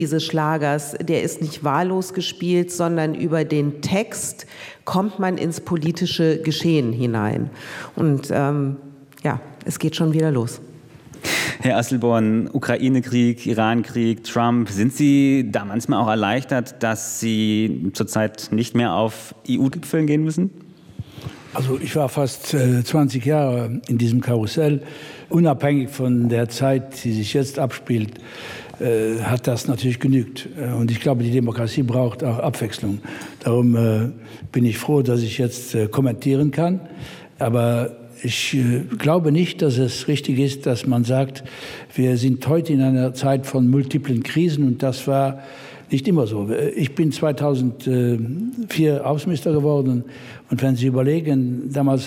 dieses Schlagers, der ist nicht wahllos gespielt, sondern über den Text kommt man ins politische Geschehen hinein. Und es geht schon wieder los. Herr Asselborn, Ukraine-Krieg, Iran-Krieg, Trump, sind Sie da manchmal auch erleichtert, dass Sie zurzeit nicht mehr auf EU-Gipfeln gehen müssen? Also ich war fast 20 Jahre in diesem Karussell. Unabhängig von der Zeit, die sich jetzt abspielt, hat das natürlich genügt. Und ich glaube, die Demokratie braucht auch Abwechslung. Darum bin ich froh, dass ich jetzt kommentieren kann. Aber ich glaube nicht, dass es richtig ist, dass man sagt, wir sind heute in einer Zeit von multiplen Krisen und das war nicht immer so. Ich bin 2004 Außenminister geworden und wenn Sie überlegen, damals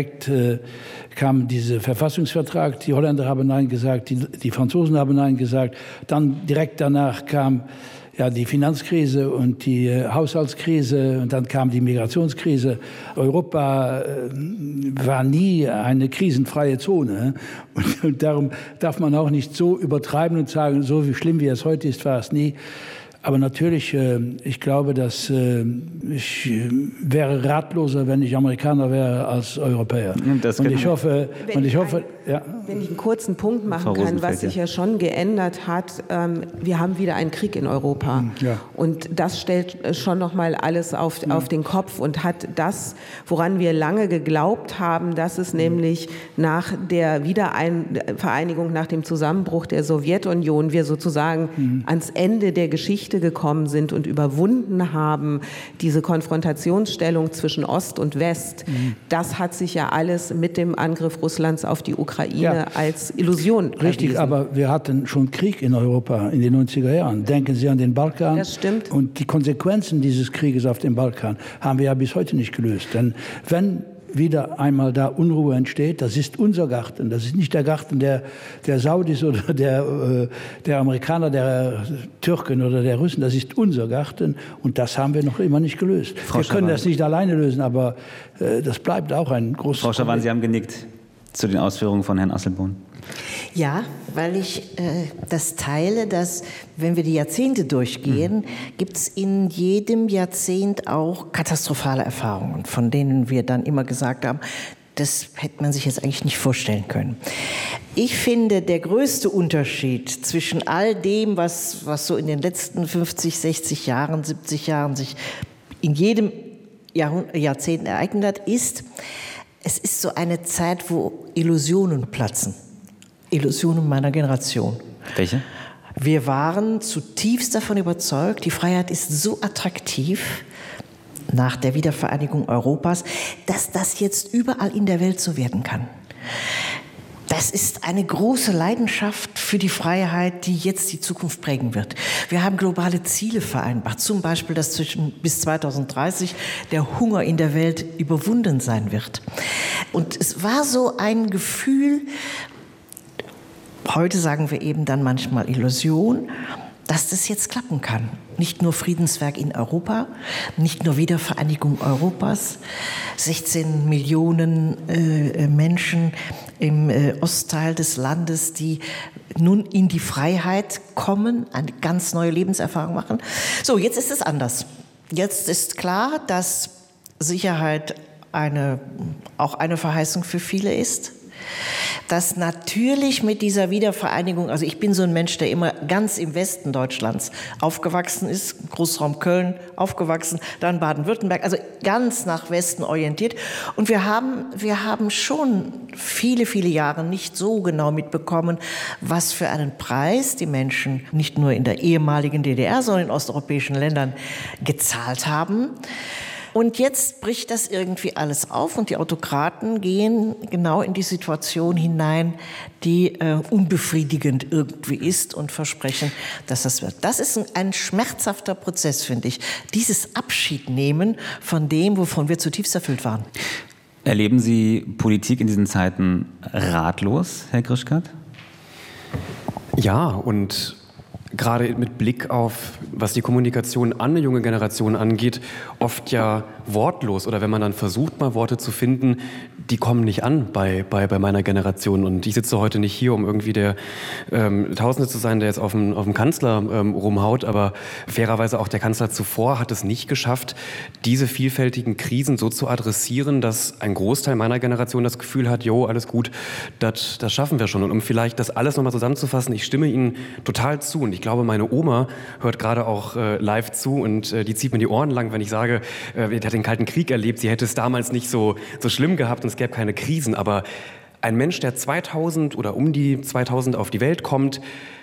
kam dieser Verfassungsvertrag, die Holländer haben Nein gesagt, die Franzosen haben Nein gesagt, dann direkt danach kam die Finanzkrise und die Haushaltskrise und dann kam die Migrationskrise. Europa war nie eine krisenfreie Zone. Und darum darf man auch nicht so übertreiben und sagen, so schlimm wie es heute ist, war es nie. Aber natürlich, ich glaube, dass ich wäre ratloser, wenn ich Amerikaner wäre, als Europäer. Wenn ich einen kurzen Punkt machen kann, was sich ja schon geändert hat, wir haben wieder einen Krieg in Europa. Ja. Und das stellt schon noch mal alles auf den Kopf und hat das, woran wir lange geglaubt haben, dass es nämlich nach der Wiedervereinigung, nach dem Zusammenbruch der Sowjetunion, wir sozusagen ans Ende der Geschichte gekommen sind und überwunden haben, diese Konfrontationsstellung zwischen Ost und West, das hat sich ja alles mit dem Angriff Russlands auf die Ukraine als Illusion richtig erwiesen. Aber wir hatten schon Krieg in Europa in den 90er Jahren. Denken Sie an den Balkan. Das stimmt. Und die Konsequenzen dieses Krieges auf dem Balkan haben wir ja bis heute nicht gelöst. Denn wenn wieder einmal da Unruhe entsteht, das ist unser Garten. Das ist nicht der Garten der Saudis oder der Amerikaner, der Türken oder der Russen. Das ist unser Garten und das haben wir noch immer nicht gelöst. Wir können das nicht alleine lösen, aber das bleibt auch ein großes Frau Schawan, Sie haben genickt zu den Ausführungen von Herrn Asselborn. Ja, weil ich das teile, dass, wenn wir die Jahrzehnte durchgehen, gibt es in jedem Jahrzehnt auch katastrophale Erfahrungen, von denen wir dann immer gesagt haben, das hätte man sich jetzt eigentlich nicht vorstellen können. Ich finde, der größte Unterschied zwischen all dem, was so in den letzten 50, 60 Jahren, 70 Jahren sich in jedem Jahrzehnt ereignet hat, ist, es ist so eine Zeit, wo Illusionen platzen. Illusionen meiner Generation. Welche? Wir waren zutiefst davon überzeugt, die Freiheit ist so attraktiv nach der Wiedervereinigung Europas, dass das jetzt überall in der Welt so werden kann. Das ist eine große Leidenschaft für die Freiheit, die jetzt die Zukunft prägen wird. Wir haben globale Ziele vereinbart, zum Beispiel, dass bis 2030 der Hunger in der Welt überwunden sein wird. Und es war so ein Gefühl, heute sagen wir eben dann manchmal Illusion, dass das jetzt klappen kann. Nicht nur Friedenswerk in Europa, nicht nur Wiedervereinigung Europas, 16 Millionen Menschen im Ostteil des Landes, die nun in die Freiheit kommen, eine ganz neue Lebenserfahrung machen. So, jetzt ist es anders. Jetzt ist klar, dass Sicherheit auch eine Verheißung für viele ist. Dass natürlich mit dieser Wiedervereinigung, also ich bin so ein Mensch, der immer ganz im Westen Deutschlands aufgewachsen ist, Großraum Köln aufgewachsen, dann Baden-Württemberg, also ganz nach Westen orientiert. Und wir haben schon viele, viele Jahre nicht so genau mitbekommen, was für einen Preis die Menschen nicht nur in der ehemaligen DDR, sondern in osteuropäischen Ländern gezahlt haben. Und jetzt bricht das irgendwie alles auf und die Autokraten gehen genau in die Situation hinein, die unbefriedigend irgendwie ist und versprechen, dass das wird. Das ist ein schmerzhafter Prozess, finde ich. Dieses Abschiednehmen von dem, wovon wir zutiefst erfüllt waren. Erleben Sie Politik in diesen Zeiten ratlos, Herr Grischkat? Ja, und gerade mit Blick auf, was die Kommunikation an eine junge Generation angeht, oft ja wortlos. Oder wenn man dann versucht, mal Worte zu finden, die kommen nicht an bei meiner Generation. Und ich sitze heute nicht hier, um irgendwie der Tausende zu sein, der jetzt auf dem Kanzler rumhaut. Aber fairerweise auch der Kanzler zuvor hat es nicht geschafft, diese vielfältigen Krisen so zu adressieren, dass ein Großteil meiner Generation das Gefühl hat, jo, alles gut, das schaffen wir schon. Und um vielleicht das alles nochmal zusammenzufassen, ich stimme Ihnen total zu. Und ich glaube, meine Oma hört gerade auch live zu und die zieht mir die Ohren lang, wenn ich sage, die hat den Kalten Krieg erlebt, sie hätte es damals nicht so schlimm gehabt und es gäbe keine Krisen, aber ein Mensch, der 2000 oder um die 2000 auf die Welt kommt,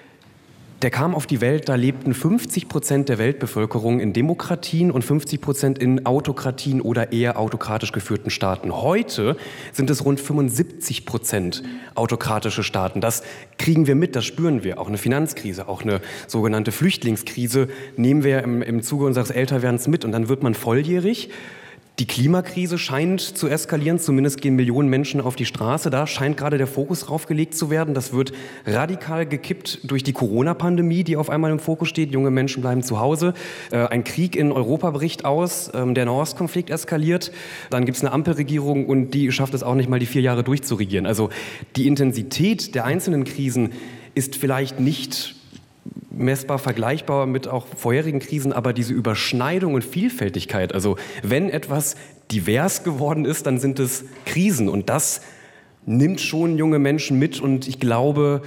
der kam auf die Welt, da lebten 50% der Weltbevölkerung in Demokratien und 50% in Autokratien oder eher autokratisch geführten Staaten. Heute sind es rund 75% autokratische Staaten. Das kriegen wir mit, das spüren wir. Auch eine Finanzkrise, auch eine sogenannte Flüchtlingskrise nehmen wir im Zuge unseres Älterwerdens mit. Und dann wird man volljährig. Die Klimakrise scheint zu eskalieren, zumindest gehen Millionen Menschen auf die Straße. Da scheint gerade der Fokus drauf gelegt zu werden. Das wird radikal gekippt durch die Corona-Pandemie, die auf einmal im Fokus steht. Junge Menschen bleiben zu Hause. Ein Krieg in Europa bricht aus, der Nahostkonflikt eskaliert. Dann gibt es eine Ampelregierung und die schafft es auch nicht mal, die 4 Jahre durchzuregieren. Also die Intensität der einzelnen Krisen ist vielleicht nicht messbar vergleichbar mit auch vorherigen Krisen, aber diese Überschneidung und Vielfältigkeit, also wenn etwas divers geworden ist, dann sind es Krisen und das nimmt schon junge Menschen mit und ich glaube,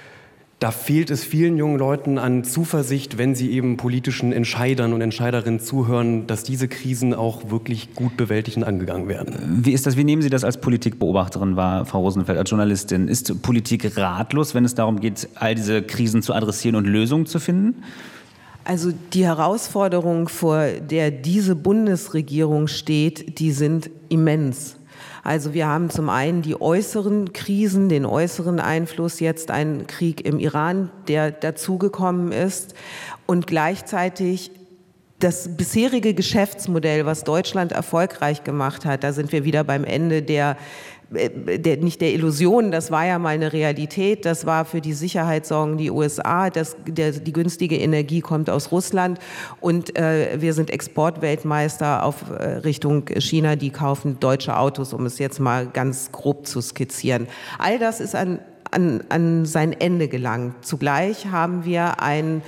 da fehlt es vielen jungen Leuten an Zuversicht, wenn sie eben politischen Entscheidern und Entscheiderinnen zuhören, dass diese Krisen auch wirklich gut bewältigt und angegangen werden. Wie ist das? Wie nehmen Sie das als Politikbeobachterin wahr, Frau Rosenfeld, als Journalistin? Ist Politik ratlos, wenn es darum geht, all diese Krisen zu adressieren und Lösungen zu finden? Also die Herausforderungen, vor der diese Bundesregierung steht, die sind immens. Also wir haben zum einen die äußeren Krisen, den äußeren Einfluss, jetzt einen Krieg im Iran, der dazugekommen ist und gleichzeitig das bisherige Geschäftsmodell, was Deutschland erfolgreich gemacht hat, da sind wir wieder beim Ende nicht der Illusion, das war ja mal eine Realität, das war für die Sicherheit sorgen die USA, die günstige Energie kommt aus Russland und wir sind Exportweltmeister auf Richtung China, die kaufen deutsche Autos, um es jetzt mal ganz grob zu skizzieren. All das ist an sein Ende gelangt. Zugleich haben wir einen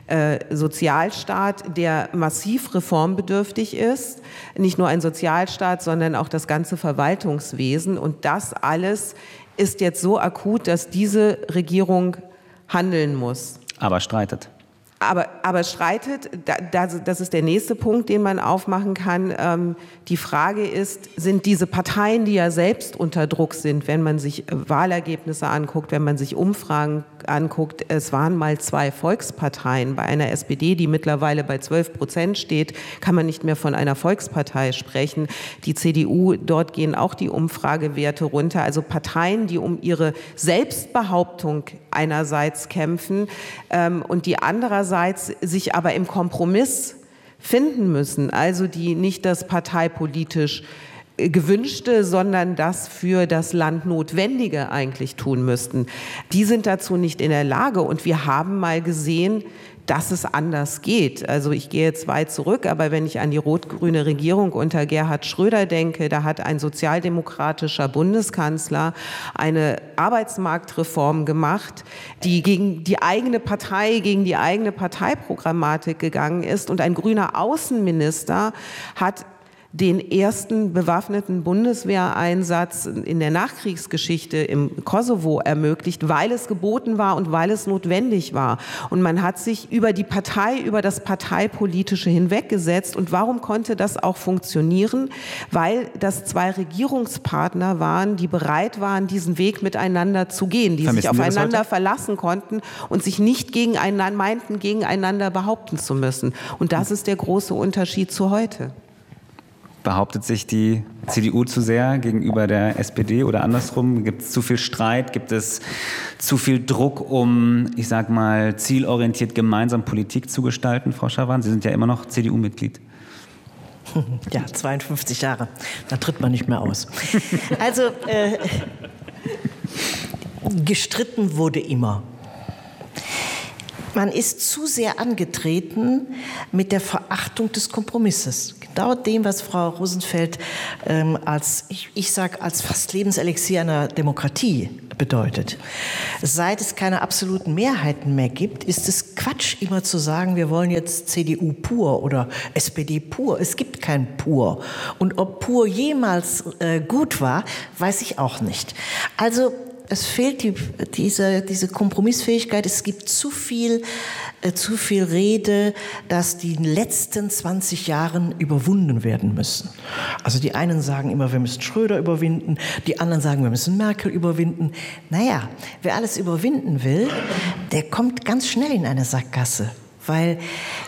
Sozialstaat, der massiv reformbedürftig ist. Nicht nur ein Sozialstaat, sondern auch das ganze Verwaltungswesen. Und das alles ist jetzt so akut, dass diese Regierung handeln muss. Aber streitet. Aber streitet, das ist der nächste Punkt, den man aufmachen kann. Die Frage ist, sind diese Parteien, die ja selbst unter Druck sind, wenn man sich Wahlergebnisse anguckt, wenn man sich Umfragen anguckt, es waren mal 2 Volksparteien. Bei einer SPD, die mittlerweile bei 12% steht, kann man nicht mehr von einer Volkspartei sprechen. Die CDU, dort gehen auch die Umfragewerte runter. Also Parteien, die um ihre Selbstbehauptung einerseits kämpfen und die andererseits sich aber im Kompromiss finden müssen, also die nicht das parteipolitisch Gewünschte, sondern das für das Land Notwendige eigentlich tun müssten. Die sind dazu nicht in der Lage und wir haben mal gesehen, dass es anders geht. Also ich gehe jetzt weit zurück, aber wenn ich an die rot-grüne Regierung unter Gerhard Schröder denke, da hat ein sozialdemokratischer Bundeskanzler eine Arbeitsmarktreform gemacht, die gegen die eigene Partei, gegen die eigene Parteiprogrammatik gegangen ist und ein grüner Außenminister hat den ersten bewaffneten Bundeswehreinsatz in der Nachkriegsgeschichte im Kosovo ermöglicht, weil es geboten war und weil es notwendig war. Und man hat sich über die Partei, über das Parteipolitische hinweggesetzt. Und warum konnte das auch funktionieren? Weil das 2 Regierungspartner waren, die bereit waren, diesen Weg miteinander zu gehen, die sich aufeinander verlassen konnten und sich nicht meinten, gegeneinander behaupten zu müssen. Und das ist der große Unterschied zu heute. Behauptet sich die CDU zu sehr gegenüber der SPD oder andersrum? Gibt es zu viel Streit? Gibt es zu viel Druck, um, ich sag mal, zielorientiert gemeinsam Politik zu gestalten, Frau Schawan? Sie sind ja immer noch CDU-Mitglied. Ja, 52 Jahre. Da tritt man nicht mehr aus. Also, gestritten wurde immer. Man ist zu sehr angetreten mit der Verachtung des Kompromisses. Genau dem, was Frau Rosenfeld als fast Lebenselixier einer Demokratie bedeutet. Seit es keine absoluten Mehrheiten mehr gibt, ist es Quatsch, immer zu sagen, wir wollen jetzt CDU pur oder SPD pur. Es gibt kein pur. Und ob pur jemals gut war, weiß ich auch nicht. Also es fehlt diese Kompromissfähigkeit. Es gibt zu viel Rede, dass die letzten 20 Jahren überwunden werden müssen. Also die einen sagen immer, wir müssen Schröder überwinden, die anderen sagen, wir müssen Merkel überwinden. Naja, wer alles überwinden will, der kommt ganz schnell in eine Sackgasse, weil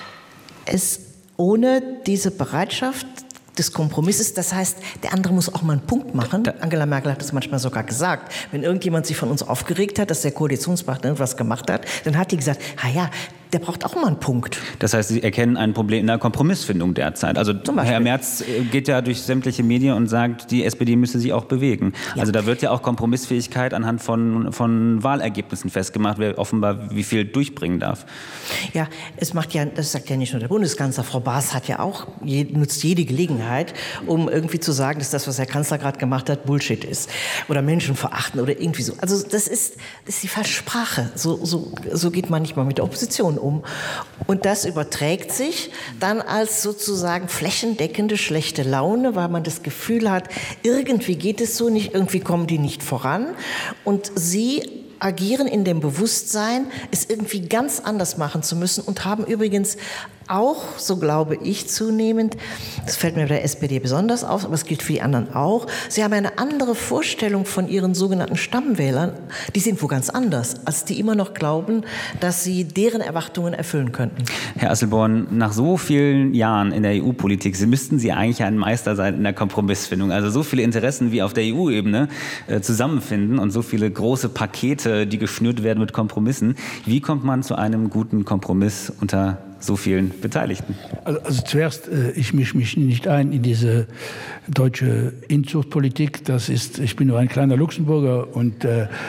es ohne diese Bereitschaft des Kompromisses, das heißt, der andere muss auch mal einen Punkt machen. Angela Merkel hat das manchmal sogar gesagt. Wenn irgendjemand sich von uns aufgeregt hat, dass der Koalitionspartner irgendwas gemacht hat, dann hat die gesagt, ja, der braucht auch mal einen Punkt. Das heißt, Sie erkennen ein Problem in der Kompromissfindung derzeit. Also Herr Merz geht ja durch sämtliche Medien und sagt, die SPD müsse sich auch bewegen. Ja. Also da wird ja auch Kompromissfähigkeit anhand von Wahlergebnissen festgemacht, wer offenbar wie viel durchbringen darf. Ja, das sagt ja nicht nur der Bundeskanzler. Frau Baas hat ja auch, nutzt jede Gelegenheit, um irgendwie zu sagen, dass das, was Herr Kanzler gerade gemacht hat, Bullshit ist. Oder Menschen verachten oder irgendwie so. Also das ist die falsche Sprache. So geht man nicht mal mit der Opposition um. Und das überträgt sich dann als sozusagen flächendeckende schlechte Laune, weil man das Gefühl hat, irgendwie geht es so nicht, irgendwie kommen die nicht voran. Und sie agieren in dem Bewusstsein, es irgendwie ganz anders machen zu müssen und haben übrigens auch, so glaube ich zunehmend, das fällt mir bei der SPD besonders auf, aber es gilt für die anderen auch, sie haben eine andere Vorstellung von ihren sogenannten Stammwählern, die sind wo ganz anders, als die immer noch glauben, dass sie deren Erwartungen erfüllen könnten. Herr Asselborn, nach so vielen Jahren in der EU-Politik, müssten Sie eigentlich ein Meister sein in der Kompromissfindung, also so viele Interessen wie auf der EU-Ebene zusammenfinden und so viele große Pakete, die geschnürt werden mit Kompromissen. Wie kommt man zu einem guten Kompromiss unter so vielen Beteiligten? Also zuerst, ich mische mich nicht ein in diese deutsche Inzuchtpolitik. Ich bin nur ein kleiner Luxemburger und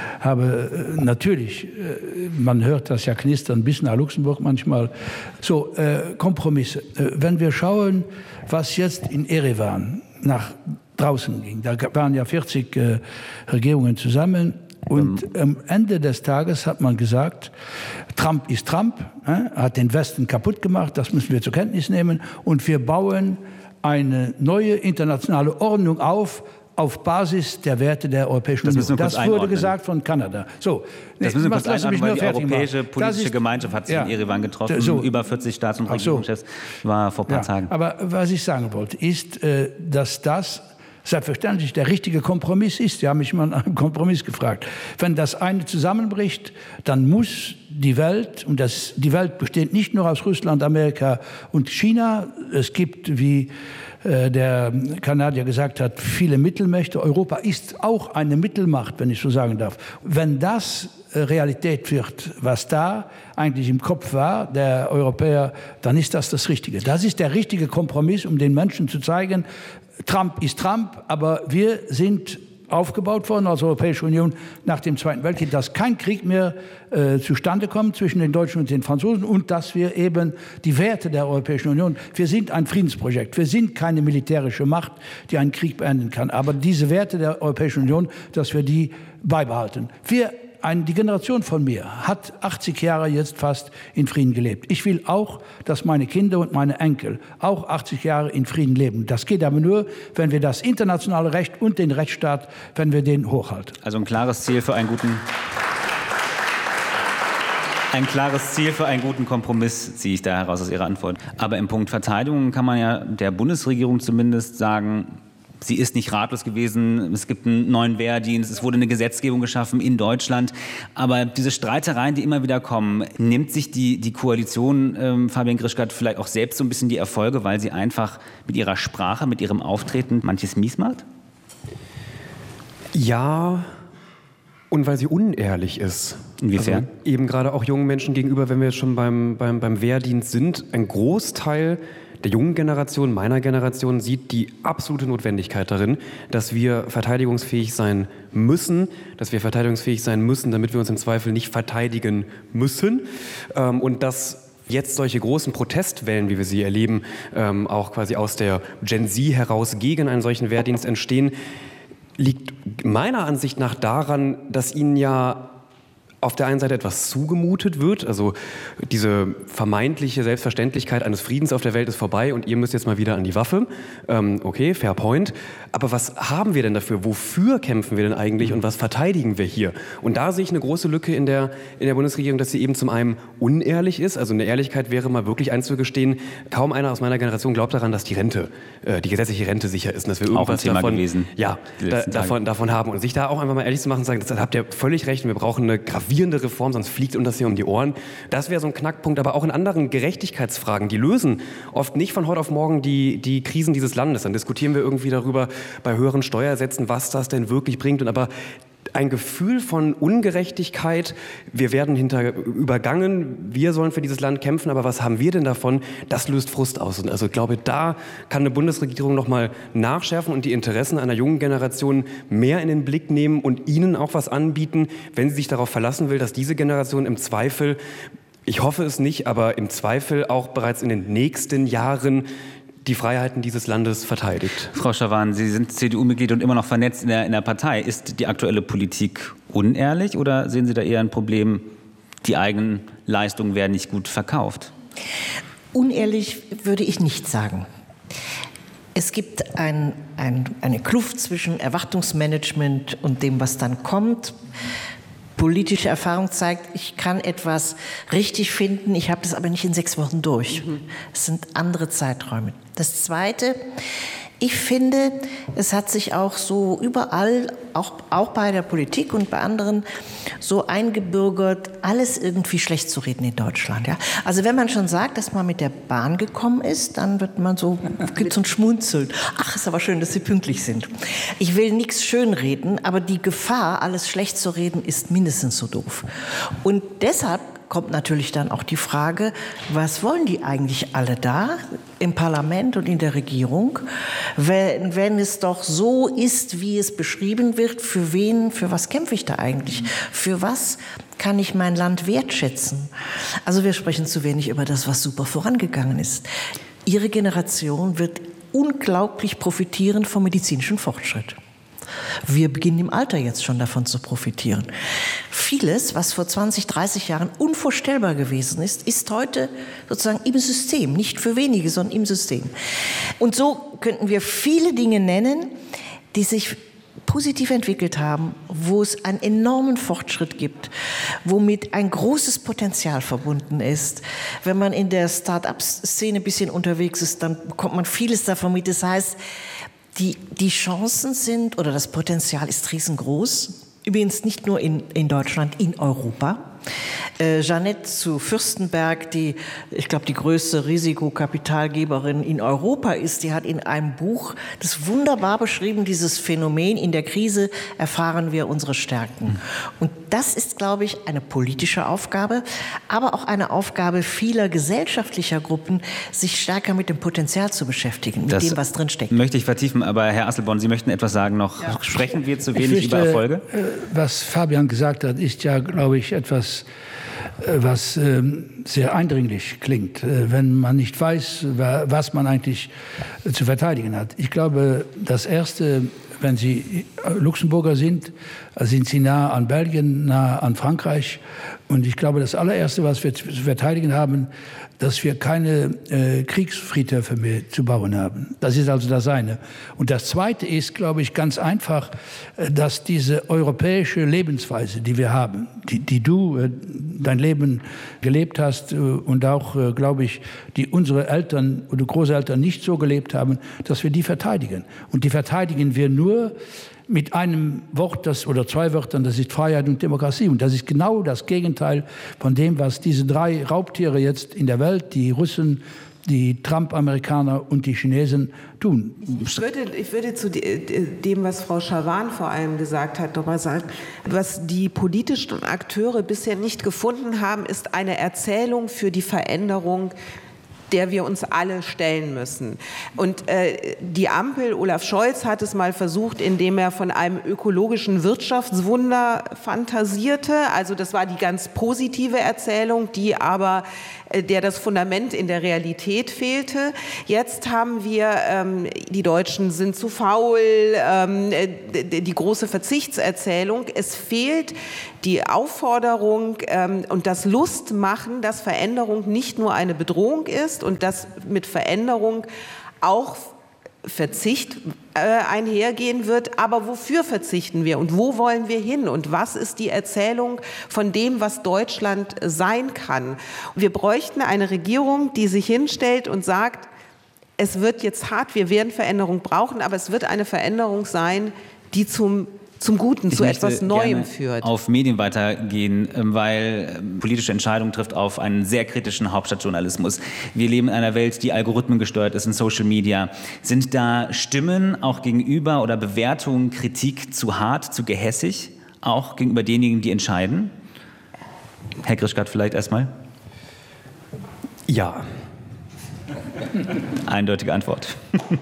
habe natürlich, man hört das ja knistern, bis nach Luxemburg manchmal. So, Kompromisse. Wenn wir schauen, was jetzt in Erevan nach draußen ging, da waren ja 40 Regierungen zusammen. Und am Ende des Tages hat man gesagt, Trump ist Trump, hat den Westen kaputt gemacht, das müssen wir zur Kenntnis nehmen. Und wir bauen eine neue internationale Ordnung auf Basis der Werte der Europäischen Union. Das wurde gesagt von Kanada. So, das müssen wir kurz einordnen, weil die europäische politische Gemeinschaft hat sich in Erevan getroffen. So, über 40 Staats- und Regierungschefs war vor ein paar Tagen. Aber was ich sagen wollte, ist, dass das selbstverständlich der richtige Kompromiss ist. Sie haben mich mal nach einem Kompromiss gefragt. Wenn das eine zusammenbricht, dann muss die Welt, und die Welt besteht nicht nur aus Russland, Amerika und China. Es gibt, wie der Kanadier gesagt hat, viele Mittelmächte. Europa ist auch eine Mittelmacht, wenn ich so sagen darf. Wenn das Realität wird, was da eigentlich im Kopf war, der Europäer, dann ist das Richtige. Das ist der richtige Kompromiss, um den Menschen zu zeigen, Trump ist Trump, aber wir sind aufgebaut worden als Europäische Union nach dem Zweiten Weltkrieg, dass kein Krieg mehr zustande kommt zwischen den Deutschen und den Franzosen und dass wir eben die Werte der Europäischen Union, wir sind ein Friedensprojekt, wir sind keine militärische Macht, die einen Krieg beenden kann, aber diese Werte der Europäischen Union, dass wir die beibehalten. Die Generation von mir hat 80 Jahre jetzt fast in Frieden gelebt. Ich will auch, dass meine Kinder und meine Enkel auch 80 Jahre in Frieden leben. Das geht aber nur, wenn wir das internationale Recht und den Rechtsstaat, wenn wir den hochhalten. Also ein klares Ziel für einen guten Kompromiss ziehe ich da heraus aus Ihrer Antwort. Aber im Punkt Verteidigung kann man ja der Bundesregierung zumindest sagen, sie ist nicht ratlos gewesen, es gibt einen neuen Wehrdienst, es wurde eine Gesetzgebung geschaffen in Deutschland. Aber diese Streitereien, die immer wieder kommen, nimmt sich die Koalition, Fabian Grischkat, vielleicht auch selbst so ein bisschen die Erfolge, weil sie einfach mit ihrer Sprache, mit ihrem Auftreten manches mies macht? Ja, und weil sie unehrlich ist. Inwiefern? Also eben gerade auch jungen Menschen gegenüber, wenn wir jetzt schon beim Wehrdienst sind, ein Großteil der jungen Generation, meiner Generation, sieht die absolute Notwendigkeit darin, dass wir verteidigungsfähig sein müssen, damit wir uns im Zweifel nicht verteidigen müssen und dass jetzt solche großen Protestwellen, wie wir sie erleben, auch quasi aus der Gen Z heraus gegen einen solchen Wehrdienst entstehen, liegt meiner Ansicht nach daran, dass ihnen ja auf der einen Seite etwas zugemutet wird, also diese vermeintliche Selbstverständlichkeit eines Friedens auf der Welt ist vorbei und ihr müsst jetzt mal wieder an die Waffe. Okay, fair point. Aber was haben wir denn dafür? Wofür kämpfen wir denn eigentlich und was verteidigen wir hier? Und da sehe ich eine große Lücke in der Bundesregierung, dass sie eben zum einen unehrlich ist. Also eine Ehrlichkeit wäre mal wirklich einzugestehen, kaum einer aus meiner Generation glaubt daran, dass die Rente, die gesetzliche Rente sicher ist und dass wir irgendwas davon haben. Und sich da auch einfach mal ehrlich zu machen und sagen, das habt ihr völlig recht, wir brauchen eine gravierende Reform, sonst fliegt uns das hier um die Ohren. Das wäre so ein Knackpunkt, aber auch in anderen Gerechtigkeitsfragen, die lösen oft nicht von heute auf morgen die Krisen dieses Landes. Dann diskutieren wir irgendwie darüber bei höheren Steuersätzen, was das denn wirklich bringt. Und aber ein Gefühl von Ungerechtigkeit, wir werden übergangen, wir sollen für dieses Land kämpfen, aber was haben wir denn davon? Das löst Frust aus. Und also ich glaube, da kann eine Bundesregierung noch mal nachschärfen und die Interessen einer jungen Generation mehr in den Blick nehmen und ihnen auch was anbieten, wenn sie sich darauf verlassen will, dass diese Generation im Zweifel, ich hoffe es nicht, aber im Zweifel auch bereits in den nächsten Jahren die Freiheiten dieses Landes verteidigt. Frau Schawan, Sie sind CDU-Mitglied und immer noch vernetzt in der Partei. Ist die aktuelle Politik unehrlich oder sehen Sie da eher ein Problem, die eigenen Leistungen werden nicht gut verkauft? Unehrlich würde ich nicht sagen. Es gibt eine Kluft zwischen Erwartungsmanagement und dem, was dann kommt. Politische Erfahrung zeigt, ich kann etwas richtig finden, ich habe das aber nicht in 6 Wochen durch. Es sind andere Zeiträume. Das Zweite, ich finde, es hat sich auch so überall, auch bei der Politik und bei anderen, so eingebürgert, alles irgendwie schlecht zu reden in Deutschland. Ja? Also wenn man schon sagt, dass man mit der Bahn gekommen ist, dann wird man so, gibt so ein Schmunzeln. Ach, ist aber schön, dass Sie pünktlich sind. Ich will nichts schönreden, aber die Gefahr, alles schlecht zu reden, ist mindestens so doof. Und deshalb kommt natürlich dann auch die Frage, was wollen die eigentlich alle da im Parlament und in der Regierung, wenn es doch so ist, wie es beschrieben wird, für wen, für was kämpfe ich da eigentlich? Für was kann ich mein Land wertschätzen? Also wir sprechen zu wenig über das, was super vorangegangen ist. Ihre Generation wird unglaublich profitieren vom medizinischen Fortschritt. Wir beginnen im Alter jetzt schon davon zu profitieren. Vieles, was vor 20, 30 Jahren unvorstellbar gewesen ist, ist heute sozusagen im System, nicht für wenige, sondern im System. Und so könnten wir viele Dinge nennen, die sich positiv entwickelt haben, wo es einen enormen Fortschritt gibt, womit ein großes Potenzial verbunden ist. Wenn man in der Start-up-Szene ein bisschen unterwegs ist, dann bekommt man vieles davon mit. Das heißt, die Chancen sind, oder das Potenzial ist riesengroß. Übrigens nicht nur in Deutschland, in Europa. Jeanette zu Fürstenberg, die, ich glaube, die größte Risikokapitalgeberin in Europa ist, die hat in einem Buch das wunderbar beschrieben, dieses Phänomen, in der Krise erfahren wir unsere Stärken. Und das ist, glaube ich, eine politische Aufgabe, aber auch eine Aufgabe vieler gesellschaftlicher Gruppen, sich stärker mit dem Potenzial zu beschäftigen, mit dem, was drinsteckt. Möchte ich vertiefen, aber Herr Asselborn, Sie möchten etwas sagen noch. Ja. Sprechen wir zu wenig über Erfolge? Was Fabian gesagt hat, ist ja, glaube ich, etwas, was sehr eindringlich klingt, wenn man nicht weiß, was man eigentlich zu verteidigen hat. Ich glaube, das Erste, wenn Sie Luxemburger sind Sie nah an Belgien, nah an Frankreich. Und ich glaube, das allererste, was wir zu verteidigen haben, dass wir keine Kriegsfriedhöfe mehr zu bauen haben. Das ist also das eine. Und das Zweite ist, glaube ich, ganz einfach, dass diese europäische Lebensweise, die wir haben, die du dein Leben gelebt hast und auch, glaube ich, die unsere Eltern oder Großeltern nicht so gelebt haben, dass wir die verteidigen. Und die verteidigen wir nur mit einem Wort oder 2 Wörtern, das ist Freiheit und Demokratie. Und das ist genau das Gegenteil von dem, was diese 3 Raubtiere jetzt in der Welt, die Russen, die Trump-Amerikaner und die Chinesen tun. Ich würde zu dem, was Frau Schawan vor allem gesagt hat, noch mal sagen, was die politischen Akteure bisher nicht gefunden haben, ist eine Erzählung für die Veränderung der wir uns alle stellen müssen. Und die Ampel, Olaf Scholz hat es mal versucht, indem er von einem ökologischen Wirtschaftswunder fantasierte. Also das war die ganz positive Erzählung, der das Fundament in der Realität fehlte. Jetzt haben wir, die Deutschen sind zu faul, die große Verzichtserzählung. Es fehlt die Aufforderung und das Lustmachen, dass Veränderung nicht nur eine Bedrohung ist und dass mit Veränderung auch Verzicht einhergehen wird. Aber wofür verzichten wir und wo wollen wir hin und was ist die Erzählung von dem, was Deutschland sein kann? Wir bräuchten eine Regierung, die sich hinstellt und sagt, es wird jetzt hart, wir werden Veränderung brauchen, aber es wird eine Veränderung sein, die zum Guten, zu etwas Neuem führt. Auf Medien weitergehen, weil politische Entscheidungen trifft auf einen sehr kritischen Hauptstadtjournalismus. Wir leben in einer Welt, die algorithmengesteuert ist in Social Media. Sind da Stimmen auch gegenüber oder Bewertungen, Kritik zu hart, zu gehässig, auch gegenüber denjenigen, die entscheiden? Herr Grischkat vielleicht erstmal? Ja. Eindeutige Antwort.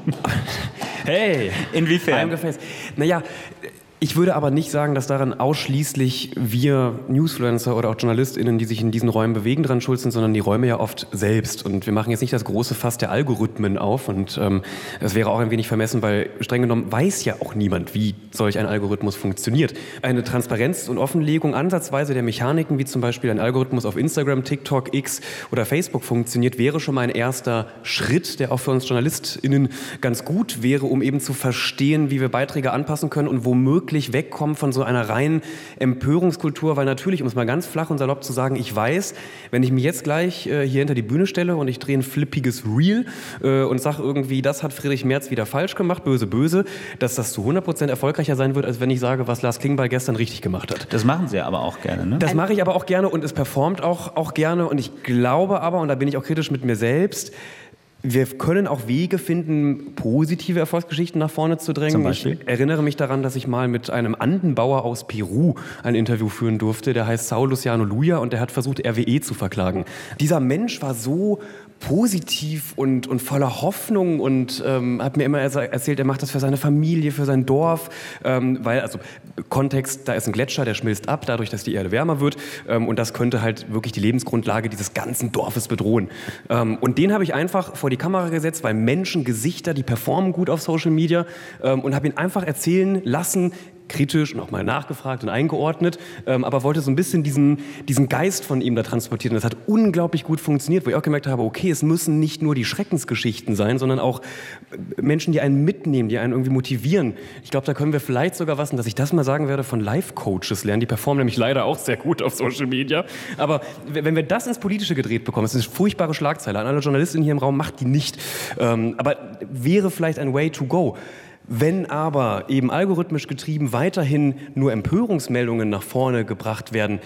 Hey, inwiefern? Naja, ich würde aber nicht sagen, dass daran ausschließlich wir Newsfluencer oder auch JournalistInnen, die sich in diesen Räumen bewegen, dran schuld sind, sondern die Räume ja oft selbst. Und wir machen jetzt nicht das große Fass der Algorithmen auf. Und das wäre auch ein wenig vermessen, weil streng genommen weiß ja auch niemand, wie solch ein Algorithmus funktioniert. Eine Transparenz und Offenlegung ansatzweise der Mechaniken, wie zum Beispiel ein Algorithmus auf Instagram, TikTok, X oder Facebook funktioniert, wäre schon mal ein erster Schritt, der auch für uns JournalistInnen ganz gut wäre, um eben zu verstehen, wie wir Beiträge anpassen können und womöglich wegkommen von so einer reinen Empörungskultur, weil natürlich, um es mal ganz flach und salopp zu sagen, ich weiß, wenn ich mich jetzt gleich hier hinter die Bühne stelle und ich drehe ein flippiges Reel und sage irgendwie, das hat Friedrich Merz wieder falsch gemacht, böse, böse, dass das zu 100% erfolgreicher sein wird, als wenn ich sage, was Lars Klingbeil gestern richtig gemacht hat. Das machen Sie aber auch gerne, ne? Das mache ich aber auch gerne und es performt auch gerne und ich glaube aber, und da bin ich auch kritisch mit mir selbst, wir können auch Wege finden, positive Erfolgsgeschichten nach vorne zu drängen. Zum Beispiel? Ich erinnere mich daran, dass ich mal mit einem Andenbauer aus Peru ein Interview führen durfte. Der heißt Saul Luciano Luya und der hat versucht, RWE zu verklagen. Dieser Mensch war so positiv und voller Hoffnung und hat mir immer erzählt, er macht das für seine Familie, für sein Dorf, weil, also Kontext, da ist ein Gletscher, der schmilzt ab, dadurch, dass die Erde wärmer wird und das könnte halt wirklich die Lebensgrundlage dieses ganzen Dorfes bedrohen. Und den habe ich einfach vor die Kamera gesetzt, weil Menschen, Gesichter, die performen gut auf Social Media und habe ihn einfach erzählen lassen, kritisch und auch mal nachgefragt und eingeordnet, aber wollte so ein bisschen diesen Geist von ihm da transportieren. Das hat unglaublich gut funktioniert, wo ich auch gemerkt habe, okay, es müssen nicht nur die Schreckensgeschichten sein, sondern auch Menschen, die einen mitnehmen, die einen irgendwie motivieren. Ich glaube, da können wir vielleicht sogar was, und dass ich das mal sagen werde, von Life-Coaches lernen. Die performen nämlich leider auch sehr gut auf Social Media. Aber wenn wir das ins Politische gedreht bekommen, das ist eine furchtbare Schlagzeile. An alle Journalistinnen hier im Raum, macht die nicht. Aber wäre vielleicht ein Way to go. Wenn aber eben algorithmisch getrieben weiterhin nur Empörungsmeldungen nach vorne gebracht werden,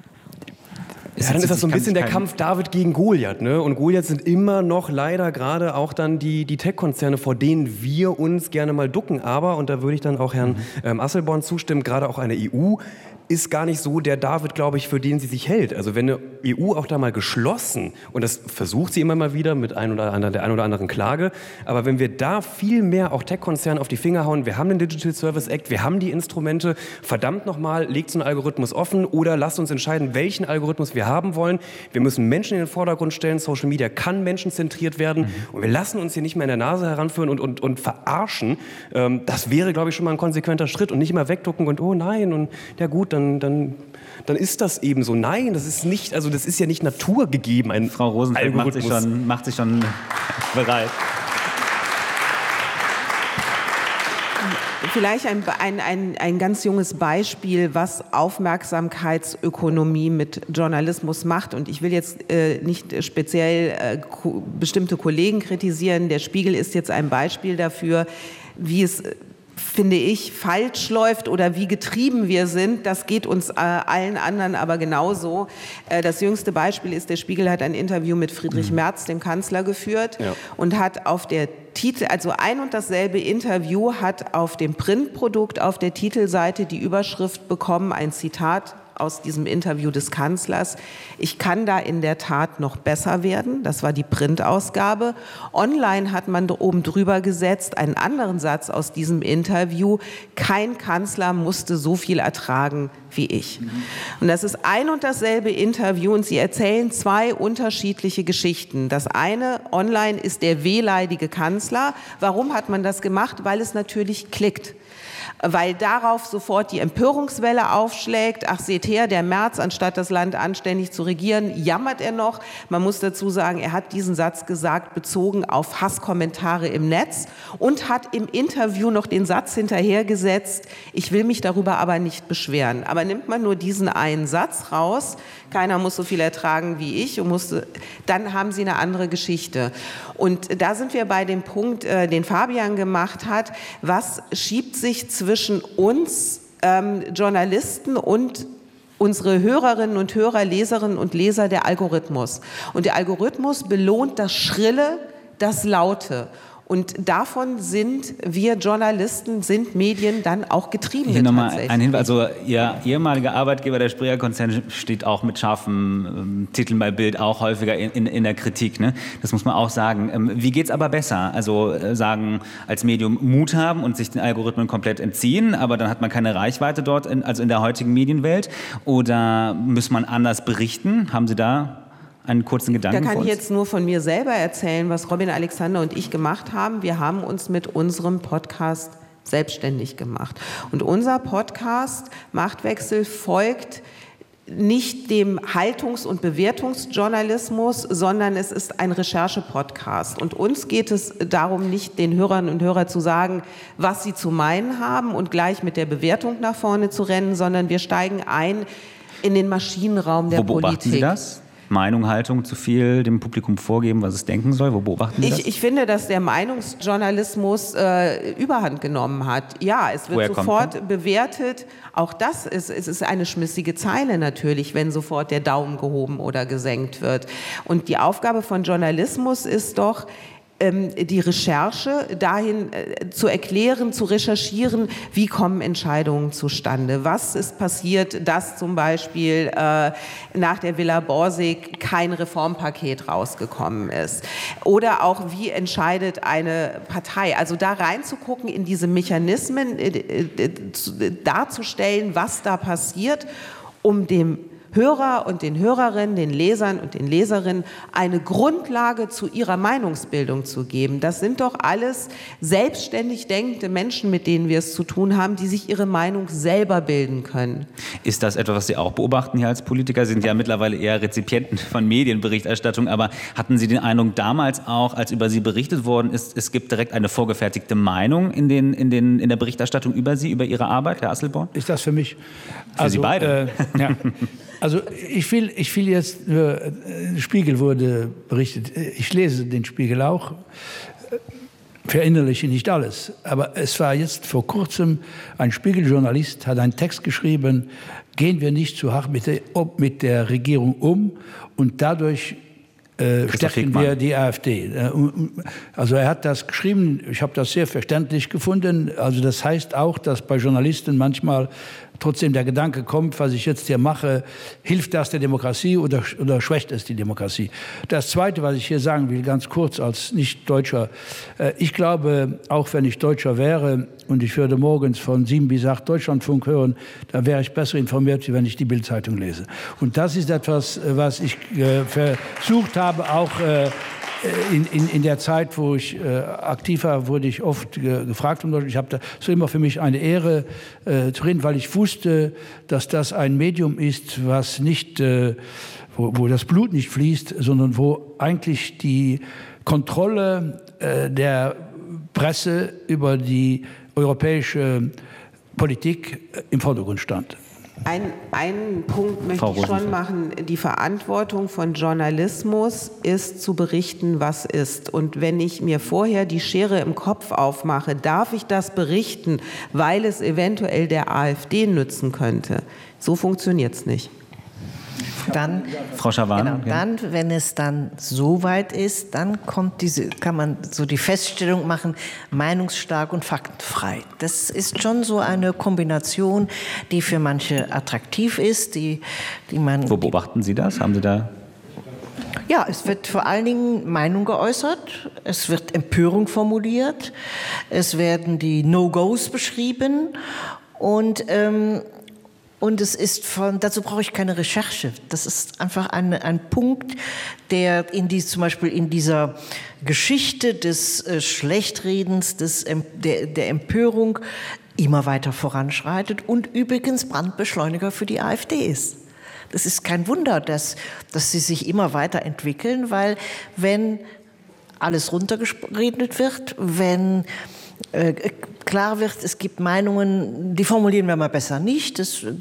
ja, dann ist das so ein bisschen der Kampf David gegen Goliath, ne? Und Goliath sind immer noch leider gerade auch dann die Tech-Konzerne, vor denen wir uns gerne mal ducken. Aber, und da würde ich dann auch Herrn Asselborn zustimmen, gerade auch eine EU ist gar nicht so der David, glaube ich, für den sie sich hält. Also wenn eine EU auch da mal geschlossen, und das versucht sie immer mal wieder mit der ein oder anderen Klage, aber wenn wir da viel mehr auch Tech-Konzernen auf die Finger hauen, wir haben den Digital Service Act, wir haben die Instrumente, verdammt nochmal, legt so einen Algorithmus offen oder lasst uns entscheiden, welchen Algorithmus wir haben wollen. Wir müssen Menschen in den Vordergrund stellen, Social Media kann menschenzentriert werden und wir lassen uns hier nicht mehr in der Nase heranführen und verarschen. Das wäre, glaube ich, schon mal ein konsequenter Schritt und nicht immer wegducken und oh nein und ja gut, dann ist das eben so. Nein, das ist nicht, also das ist ja nicht naturgegeben. Ein Frau Rosenfeld macht sich schon bereit. Vielleicht ein ganz junges Beispiel, was Aufmerksamkeitsökonomie mit Journalismus macht. Und ich will jetzt nicht speziell bestimmte Kollegen kritisieren. Der Spiegel ist jetzt ein Beispiel dafür, wie es, finde ich, falsch läuft oder wie getrieben wir sind. Das geht uns allen anderen aber genauso. Das jüngste Beispiel ist, der Spiegel hat ein Interview mit Friedrich Merz, dem Kanzler, geführt und hat auf der Titel, also ein und dasselbe Interview, hat auf dem Printprodukt auf der Titelseite die Überschrift bekommen, ein Zitat, aus diesem Interview des Kanzlers: Ich kann da in der Tat noch besser werden. Das war die Printausgabe. Online hat man oben drüber gesetzt, einen anderen Satz aus diesem Interview: Kein Kanzler musste so viel ertragen wie ich. Und das ist ein und dasselbe Interview und sie erzählen zwei unterschiedliche Geschichten. Das eine online ist der wehleidige Kanzler. Warum hat man das gemacht? Weil es natürlich klickt. Weil darauf sofort die Empörungswelle aufschlägt. Ach, seht her, der Merz, anstatt das Land anständig zu regieren, jammert er noch. Man muss dazu sagen, er hat diesen Satz gesagt, bezogen auf Hasskommentare im Netz und hat im Interview noch den Satz hinterhergesetzt: Ich will mich darüber aber nicht beschweren. Aber nimmt man nur diesen einen Satz raus, keiner muss so viel ertragen wie ich, dann haben sie eine andere Geschichte. Und da sind wir bei dem Punkt, den Fabian gemacht hat: Was schiebt sich zwischen uns Journalisten und unsere Hörerinnen und Hörer, Leserinnen und Leser? Der Algorithmus. Und der Algorithmus belohnt das Schrille, das Laute. Und davon sind wir Journalisten, sind Medien dann auch getrieben. Hier nochmal ein Hinweis. Also Ihr ehemaliger Arbeitgeber, der Spreer-Konzern, steht auch mit scharfen Titeln bei Bild auch häufiger in der Kritik. Ne? Das muss man auch sagen. Wie geht's aber besser? Also sagen, als Medium Mut haben und sich den Algorithmen komplett entziehen, aber dann hat man keine Reichweite dort, also in der heutigen Medienwelt. Oder muss man anders berichten? Haben Sie da einen kurzen Gedanken? Da kann ich jetzt nur von mir selber erzählen, was Robin Alexander und ich gemacht haben. Wir haben uns mit unserem Podcast selbstständig gemacht. Und unser Podcast Machtwechsel folgt nicht dem Haltungs- und Bewertungsjournalismus, sondern es ist ein Recherche-Podcast. Und uns geht es darum, nicht den Hörerinnen und Hörern zu sagen, was sie zu meinen haben und gleich mit der Bewertung nach vorne zu rennen, sondern wir steigen ein in den Maschinenraum der Politik. Wo beobachten Sie das? Meinung, Haltung zu viel dem Publikum vorgeben, was es denken soll? Wo beobachten Sie das? Ich finde, dass der Meinungsjournalismus Überhand genommen hat. Ja, es wird sofort bewertet. Auch das ist eine schmissige Zeile natürlich, wenn sofort der Daumen gehoben oder gesenkt wird. Und die Aufgabe von Journalismus ist doch, die Recherche dahin zu erklären, zu recherchieren, wie kommen Entscheidungen zustande. Was ist passiert, dass zum Beispiel nach der Villa Borsig kein Reformpaket rausgekommen ist? Oder auch, wie entscheidet eine Partei? Also da reinzugucken in diese Mechanismen, darzustellen, was da passiert, um dem Hörer und den Hörerinnen, den Lesern und den Leserinnen eine Grundlage zu ihrer Meinungsbildung zu geben. Das sind doch alles selbstständig denkende Menschen, mit denen wir es zu tun haben, die sich ihre Meinung selber bilden können. Ist das etwas, was Sie auch beobachten hier als Politiker? Sie sind ja mittlerweile eher Rezipienten von Medienberichterstattung, aber hatten Sie den Eindruck damals auch, als über Sie berichtet worden ist, es gibt direkt eine vorgefertigte Meinung in der Berichterstattung über Sie, über Ihre Arbeit, Herr Asselborn? Ist das für mich? Für Sie beide? Ja. Also ich will jetzt, Spiegel wurde berichtet, ich lese den Spiegel auch, verinnerliche nicht alles, aber es war jetzt vor kurzem, ein Spiegeljournalist hat einen Text geschrieben: Gehen wir nicht zu hart mit der Regierung um und dadurch stärken wir die AfD. Also er hat das geschrieben, ich habe das sehr verständlich gefunden. Also das heißt auch, dass bei Journalisten manchmal trotzdem der Gedanke kommt, was ich jetzt hier mache, hilft das der Demokratie oder schwächt es die Demokratie? Das Zweite, was ich hier sagen will, ganz kurz als Nicht-Deutscher, ich glaube, auch wenn ich Deutscher wäre und ich würde morgens von 7 bis 8 Deutschlandfunk hören, dann wäre ich besser informiert, als wenn ich die Bild-Zeitung lese. Und das ist etwas, was ich versucht habe, auch in der Zeit, wo ich aktiv war, wurde ich oft gefragt. Ich habe das immer für mich eine Ehre zu reden, weil ich wusste, dass das ein Medium ist, was nicht, wo das Blut nicht fließt, sondern wo eigentlich die Kontrolle der Presse über die europäische Politik im Vordergrund stand. Einen Punkt möchte ich schon machen. Die Verantwortung von Journalismus ist zu berichten, was ist. Und wenn ich mir vorher die Schere im Kopf aufmache, darf ich das berichten, weil es eventuell der AfD nützen könnte. So funktioniert es nicht. Dann, Frau Schawan. Genau, dann, wenn es dann so weit ist, dann kann man so die Feststellung machen, meinungsstark und faktenfrei. Das ist schon so eine Kombination, die für manche attraktiv ist, die man... Wo beobachten Sie das? Haben Sie da... Ja, es wird vor allen Dingen Meinung geäußert, es wird Empörung formuliert, es werden die No-Gos beschrieben und es ist dazu brauche ich keine Recherche. Das ist einfach ein Punkt, der zum Beispiel in dieser Geschichte des Schlechtredens, der Empörung immer weiter voranschreitet und übrigens Brandbeschleuniger für die AfD ist. Das ist kein Wunder, dass sie sich immer weiterentwickeln, weil wenn alles runtergeredet wird, wenn klar wird, es gibt Meinungen, die formulieren wir mal besser nicht,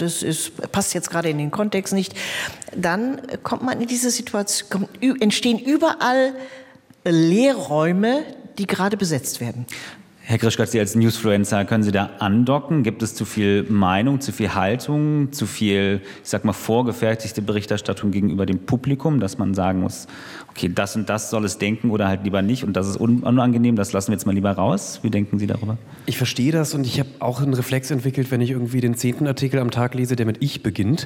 passt jetzt gerade in den Kontext nicht, dann kommt man in diese Situation, entstehen überall Leerräume, die gerade besetzt werden. Herr Grischkott, Sie als Newsfluencer, können Sie da andocken? Gibt es zu viel Meinung, zu viel Haltung, zu viel, ich sag mal, vorgefertigte Berichterstattung gegenüber dem Publikum, dass man sagen muss, okay, das und das soll es denken oder halt lieber nicht und das ist unangenehm, das lassen wir jetzt mal lieber raus? Wie denken Sie darüber? Ich verstehe das und ich habe auch einen Reflex entwickelt, wenn ich irgendwie den 10. Artikel am Tag lese, der mit Ich beginnt,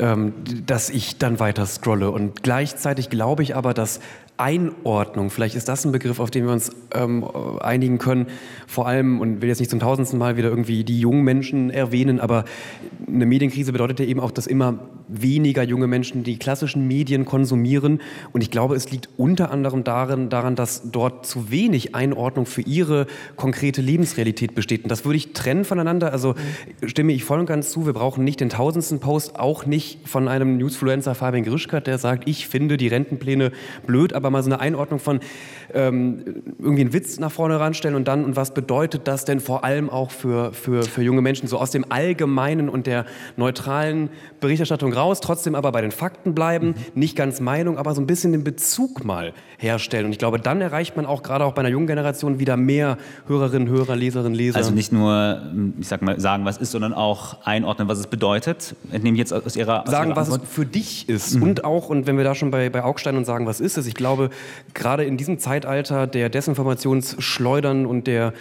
dass ich dann weiter scrolle. Und gleichzeitig glaube ich aber, dass Einordnung, vielleicht ist das ein Begriff, auf den wir uns einigen können, vor allem, und will jetzt nicht zum 1000. Mal wieder irgendwie die jungen Menschen erwähnen, aber eine Medienkrise bedeutet ja eben auch, dass immer weniger junge Menschen die klassischen Medien konsumieren und ich glaube, es liegt unter anderem daran, dass dort zu wenig Einordnung für ihre konkrete Lebensrealität besteht und das würde ich trennen voneinander, also stimme ich voll und ganz zu, wir brauchen nicht den 1000. Post, auch nicht von einem Newsfluencer Fabian Grischkott, der sagt, ich finde die Rentenpläne blöd, aber mal so eine Einordnung von irgendwie einen Witz nach vorne ranstellen und was bedeutet das denn vor allem auch für junge Menschen, so aus dem Allgemeinen und der neutralen Berichterstattung raus, trotzdem aber bei den Fakten bleiben, nicht ganz Meinung, aber so ein bisschen den Bezug mal herstellen. Und ich glaube, dann erreicht man auch gerade auch bei einer jungen Generation wieder mehr Hörerinnen, Hörer, Leserinnen, Leser. Also nicht nur, ich sag mal, sagen, was ist, sondern auch einordnen, was es bedeutet. Entnehme ich jetzt aus Ihrer Sagen, was es für dich ist. Und wenn wir da schon bei Augstein und sagen, was ist es? Ich glaube, gerade in diesem Zeitalter der Desinformationsschleudern und der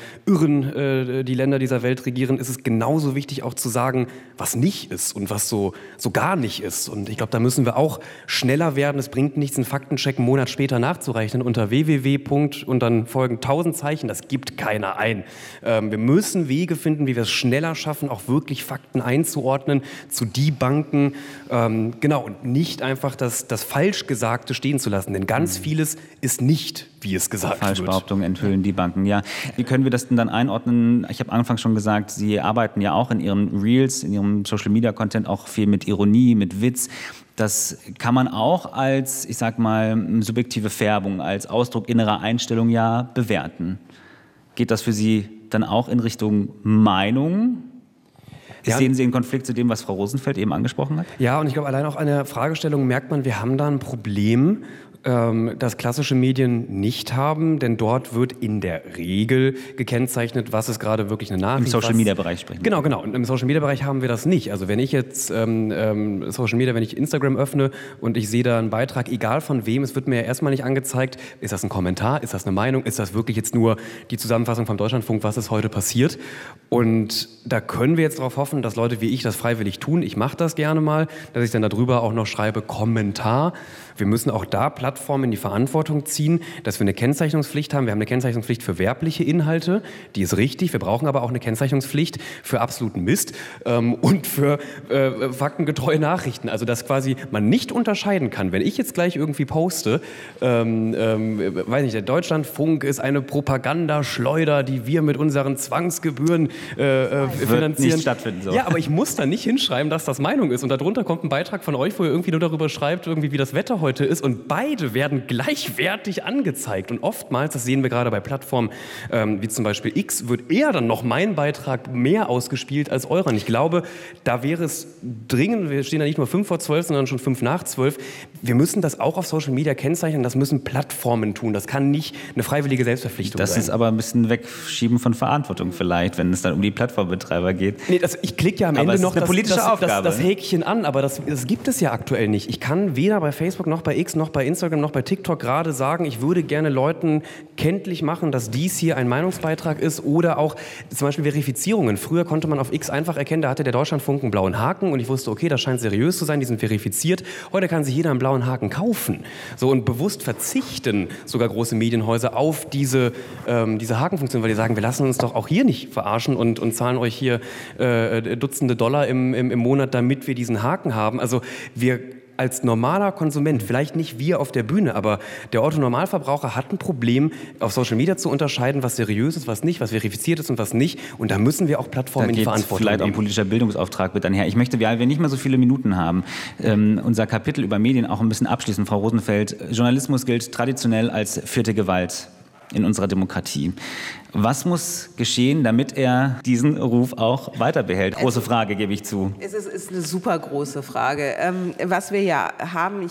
Irren, die Länder dieser Welt regieren, ist es genauso wichtig auch zu sagen, was nicht ist und was so gar nicht ist. Und ich glaube, da müssen wir auch schneller werden. Es bringt nichts, einen Faktencheck einen Monat später nachzurechnen unter www. und dann folgen 1000 Zeichen. Das gibt keiner ein. Wir müssen Wege finden, wie wir es schneller schaffen, auch wirklich Fakten einzuordnen, zu debunken. Genau, und nicht einfach das Falschgesagte stehen zu lassen. Denn ganz vieles ist nicht, wie es gesagt wird. Falschbehauptungen enthüllen, debunken, ja. Wie können wir das denn dann einordnen? Ich habe anfangs schon gesagt, Sie arbeiten ja auch in Ihren Reels, in Ihrem Social-Media-Content auch viel mit Ironie, mit Witz. Das kann man auch als, ich sag mal, subjektive Färbung, als Ausdruck innerer Einstellung ja bewerten. Geht das für Sie dann auch in Richtung Meinung? Ja. Sehen Sie einen Konflikt zu dem, was Frau Rosenfeld eben angesprochen hat? Ja, und ich glaube, allein auch an der Fragestellung merkt man, wir haben da ein Problem, das klassische Medien nicht haben, denn dort wird in der Regel gekennzeichnet, was ist gerade wirklich eine Nachricht. Im Social-Media-Bereich sprechen. Genau. Und im Social-Media-Bereich haben wir das nicht. Also wenn ich jetzt Social Media, wenn ich Instagram öffne und ich sehe da einen Beitrag, egal von wem, es wird mir ja erstmal nicht angezeigt, ist das ein Kommentar, ist das eine Meinung, ist das wirklich jetzt nur die Zusammenfassung vom Deutschlandfunk, was ist heute passiert. Und da können wir jetzt darauf hoffen, dass Leute wie ich das freiwillig tun. Ich mache das gerne mal, dass ich dann darüber auch noch schreibe, Kommentar. Wir müssen auch da Plattformen in die Verantwortung ziehen, dass wir eine Kennzeichnungspflicht haben. Wir haben eine Kennzeichnungspflicht für werbliche Inhalte, die ist richtig. Wir brauchen aber auch eine Kennzeichnungspflicht für absoluten Mist und für faktengetreue Nachrichten. Also dass quasi man nicht unterscheiden kann. Wenn ich jetzt gleich irgendwie poste, weiß nicht, der Deutschlandfunk ist eine Propagandaschleuder, die wir mit unseren Zwangsgebühren finanzieren. Wird nicht stattfinden. So. Ja, aber ich muss da nicht hinschreiben, dass das Meinung ist. Und darunter kommt ein Beitrag von euch, wo ihr irgendwie nur darüber schreibt, irgendwie wie das Wetter heute ist. Und beide Inhalte werden gleichwertig angezeigt. Und oftmals, das sehen wir gerade bei Plattformen wie zum Beispiel X, wird eher dann noch mein Beitrag mehr ausgespielt als eurer. Und ich glaube, da wäre es dringend, wir stehen da nicht nur 5:12, sondern schon 5:12. Wir müssen das auch auf Social Media kennzeichnen, das müssen Plattformen tun. Das kann nicht eine freiwillige Selbstverpflichtung sein. Das ist aber ein bisschen Wegschieben von Verantwortung vielleicht, wenn es dann um die Plattformbetreiber geht. Nee, ich klicke ja am Ende noch das Häkchen an, aber das gibt es ja aktuell nicht. Ich kann weder bei Facebook noch bei X noch bei Instagram noch bei TikTok gerade sagen, ich würde gerne Leuten kenntlich machen, dass dies hier ein Meinungsbeitrag ist oder auch zum Beispiel Verifizierungen. Früher konnte man auf X einfach erkennen, da hatte der Deutschlandfunk einen blauen Haken und ich wusste, okay, das scheint seriös zu sein, die sind verifiziert. Heute kann sich jeder einen blauen Haken kaufen. So, und bewusst verzichten sogar große Medienhäuser auf diese Hakenfunktion, weil die sagen, wir lassen uns doch auch hier nicht verarschen und zahlen euch hier Dutzende Dollar im Monat, damit wir diesen Haken haben. Also wir als normaler Konsument, vielleicht nicht wir auf der Bühne, aber der Otto-Normalverbraucher hat ein Problem, auf Social Media zu unterscheiden, was seriös ist, was nicht, was verifiziert ist und was nicht. Und da müssen wir auch Plattformen in die Verantwortung nehmen. Vielleicht auch ein politischer Bildungsauftrag mit einher. Ich möchte, weil wir nicht mehr so viele Minuten haben, unser Kapitel über Medien auch ein bisschen abschließen. Frau Rosenfeld, Journalismus gilt traditionell als vierte Gewalt in unserer Demokratie. Was muss geschehen, damit er diesen Ruf auch weiter behält? Große Frage, gebe ich zu. Es ist eine super große Frage. Was wir ja haben,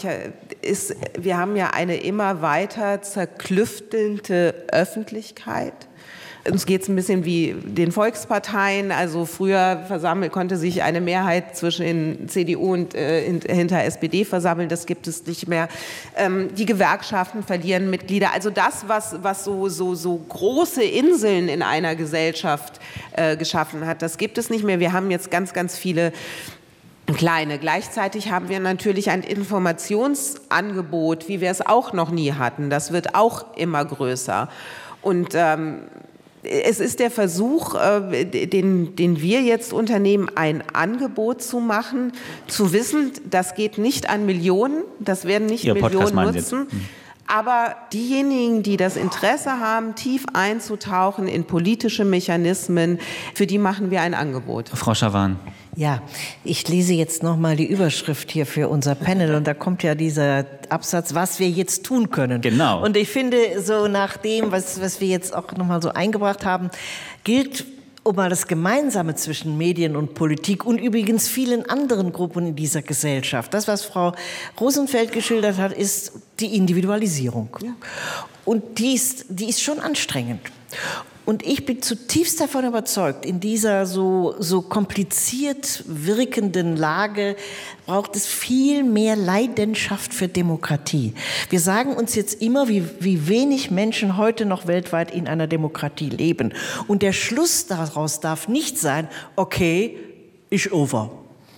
wir haben ja eine immer weiter zerklüftelnde Öffentlichkeit. Uns geht es ein bisschen wie den Volksparteien. Also früher konnte sich eine Mehrheit zwischen CDU und hinter SPD versammeln. Das gibt es nicht mehr. Die Gewerkschaften verlieren Mitglieder. Also das, was so große Inseln in einer Gesellschaft geschaffen hat, das gibt es nicht mehr. Wir haben jetzt ganz, ganz viele kleine. Gleichzeitig haben wir natürlich ein Informationsangebot, wie wir es auch noch nie hatten. Das wird auch immer größer. Und es ist der Versuch, den wir jetzt unternehmen, ein Angebot zu machen, zu wissen, das geht nicht an Millionen, das werden nicht Millionen nutzen. Aber diejenigen, die das Interesse haben, tief einzutauchen in politische Mechanismen, für die machen wir ein Angebot. Frau Schawan. Ja, ich lese jetzt nochmal die Überschrift hier für unser Panel und da kommt ja dieser Absatz, was wir jetzt tun können. Genau. Und ich finde, so nach dem, was wir jetzt auch nochmal so eingebracht haben, gilt um mal das Gemeinsame zwischen Medien und Politik und übrigens vielen anderen Gruppen in dieser Gesellschaft. Das, was Frau Rosenfeld geschildert hat, ist die Individualisierung. Ja. Und die ist schon anstrengend. Und ich bin zutiefst davon überzeugt, in dieser so kompliziert wirkenden Lage braucht es viel mehr Leidenschaft für Demokratie. Wir sagen uns jetzt immer, wie wenig Menschen heute noch weltweit in einer Demokratie leben. Und der Schluss daraus darf nicht sein, okay, ist over.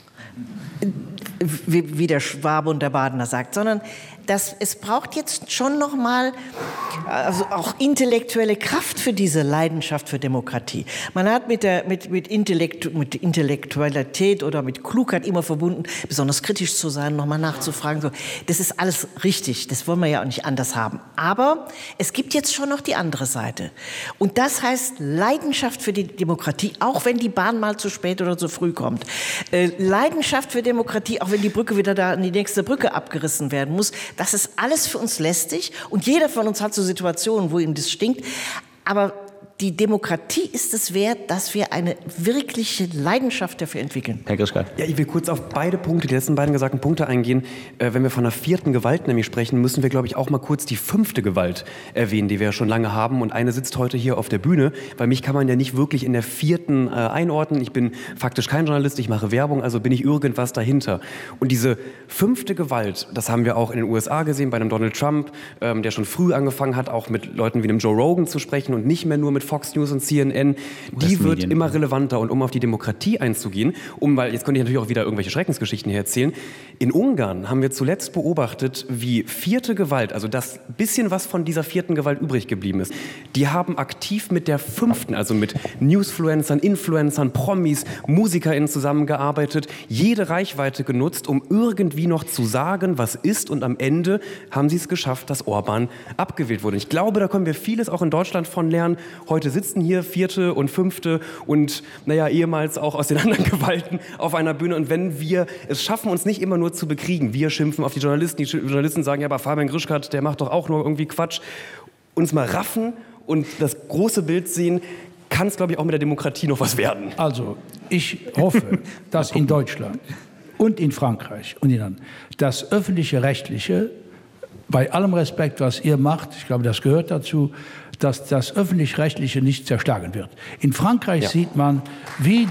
Wie der Schwabe und der Badener sagt, sondern es braucht jetzt schon noch mal also auch intellektuelle Kraft für diese Leidenschaft für Demokratie. Man hat mit Intellektualität oder mit Klugheit immer verbunden, besonders kritisch zu sein, nochmal nachzufragen. So, das ist alles richtig, das wollen wir ja auch nicht anders haben. Aber es gibt jetzt schon noch die andere Seite. Und das heißt Leidenschaft für die Demokratie, auch wenn die Bahn mal zu spät oder zu früh kommt. Leidenschaft für Demokratie, auch wenn die Brücke wieder da an die nächste Brücke abgerissen werden muss. Das ist alles für uns lästig und jeder von uns hat so Situationen, wo ihm das stinkt. Aber die Demokratie ist es wert, dass wir eine wirkliche Leidenschaft dafür entwickeln. Herr Grischka. Ja, ich will kurz auf die letzten beiden gesagten Punkte eingehen. Wenn wir von einer vierten Gewalt nämlich sprechen, müssen wir, glaube ich, auch mal kurz die fünfte Gewalt erwähnen, die wir schon lange haben. Und eine sitzt heute hier auf der Bühne, weil mich kann man ja nicht wirklich in der vierten einordnen. Ich bin faktisch kein Journalist, ich mache Werbung, also bin ich irgendwas dahinter. Und diese fünfte Gewalt, das haben wir auch in den USA gesehen, bei einem Donald Trump, der schon früh angefangen hat, auch mit Leuten wie dem Joe Rogan zu sprechen und nicht mehr nur mit Fox News und CNN, die wird immer relevanter. Und um auf die Demokratie einzugehen, weil jetzt könnte ich natürlich auch wieder irgendwelche Schreckensgeschichten hier erzählen, in Ungarn haben wir zuletzt beobachtet, wie vierte Gewalt, also das bisschen, was von dieser vierten Gewalt übrig geblieben ist, die haben aktiv mit der fünften, also mit Newsfluencern, Influencern, Promis, MusikerInnen zusammengearbeitet, jede Reichweite genutzt, um irgendwie noch zu sagen, was ist, und am Ende haben sie es geschafft, dass Orbán abgewählt wurde. Ich glaube, da können wir vieles auch in Deutschland von lernen. heute sitzen hier Vierte und Fünfte und ehemals auch aus den anderen Gewalten auf einer Bühne. Und wenn wir es schaffen, uns nicht immer nur zu bekriegen, wir schimpfen auf die Journalisten sagen, ja, aber Fabian Grischkat, der macht doch auch nur irgendwie Quatsch, uns mal raffen und das große Bild sehen, kann es, glaube ich, auch mit der Demokratie noch was werden. Also, ich hoffe, dass in Deutschland und in Frankreich und in anderen das öffentlich-rechtliche, bei allem Respekt, was ihr macht, ich glaube, das gehört dazu, dass das öffentlich-rechtliche nicht zerschlagen wird. In Frankreich sieht man, wie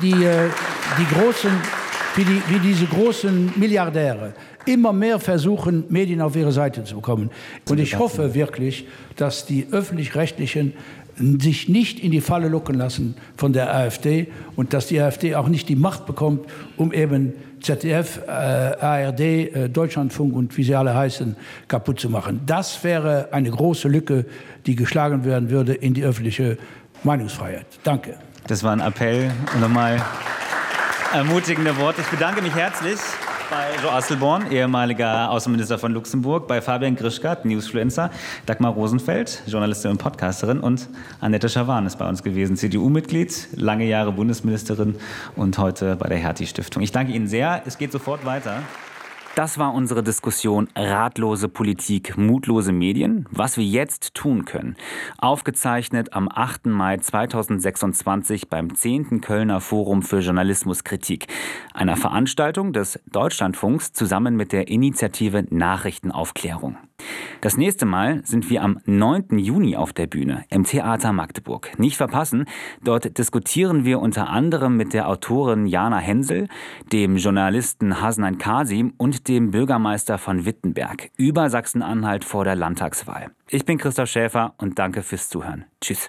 diese großen Milliardäre immer mehr versuchen, Medien auf ihre Seite zu bekommen. Und ich hoffe wirklich, dass die öffentlich-rechtlichen sich nicht in die Falle locken lassen von der AfD und dass die AfD auch nicht die Macht bekommt, um eben ZDF, ARD, Deutschlandfunk und wie sie alle heißen, kaputt zu machen. Das wäre eine große Lücke, die geschlagen werden würde in die öffentliche Meinungsfreiheit. Danke. Das war ein Appell und nochmal ermutigende Worte. Ich bedanke mich herzlich bei Jo Asselborn, ehemaliger Außenminister von Luxemburg, bei Fabian Grischkat, Newsfluencer, Dagmar Rosenfeld, Journalistin und Podcasterin und Annette Schawan ist bei uns gewesen, CDU-Mitglied, lange Jahre Bundesministerin und heute bei der Hertie-Stiftung. Ich danke Ihnen sehr. Es geht sofort weiter. Das war unsere Diskussion Ratlose Politik, mutlose Medien, was wir jetzt tun können. Aufgezeichnet am 8. Mai 2026 beim 10. Kölner Forum für Journalismuskritik, einer Veranstaltung des Deutschlandfunks zusammen mit der Initiative Nachrichtenaufklärung. Das nächste Mal sind wir am 9. Juni auf der Bühne im Theater Magdeburg. Nicht verpassen, dort diskutieren wir unter anderem mit der Autorin Jana Hensel, dem Journalisten Hasnain Kasim und dem Bürgermeister von Wittenberg über Sachsen-Anhalt vor der Landtagswahl. Ich bin Christoph Schäfer und danke fürs Zuhören. Tschüss.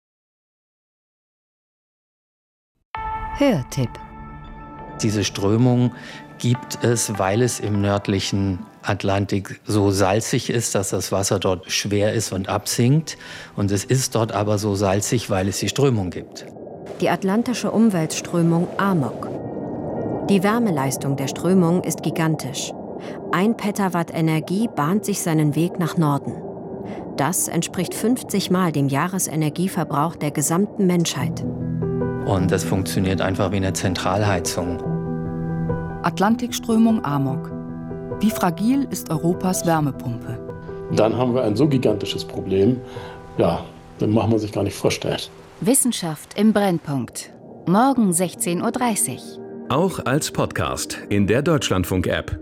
Hörtipp. Diese Strömung gibt es, weil es im nördlichen Atlantik so salzig ist, dass das Wasser dort schwer ist und absinkt. Und es ist dort aber so salzig, weil es die Strömung gibt. Die atlantische Umweltströmung Amok. Die Wärmeleistung der Strömung ist gigantisch. 1 Petawatt Energie bahnt sich seinen Weg nach Norden. Das entspricht 50 Mal dem Jahresenergieverbrauch der gesamten Menschheit. Und das funktioniert einfach wie eine Zentralheizung. Atlantikströmung Amok. Wie fragil ist Europas Wärmepumpe? Dann haben wir ein so gigantisches Problem, ja, dann macht man sich gar nicht vorstellen. Wissenschaft im Brennpunkt. Morgen 16:30 Uhr. Auch als Podcast in der Deutschlandfunk-App.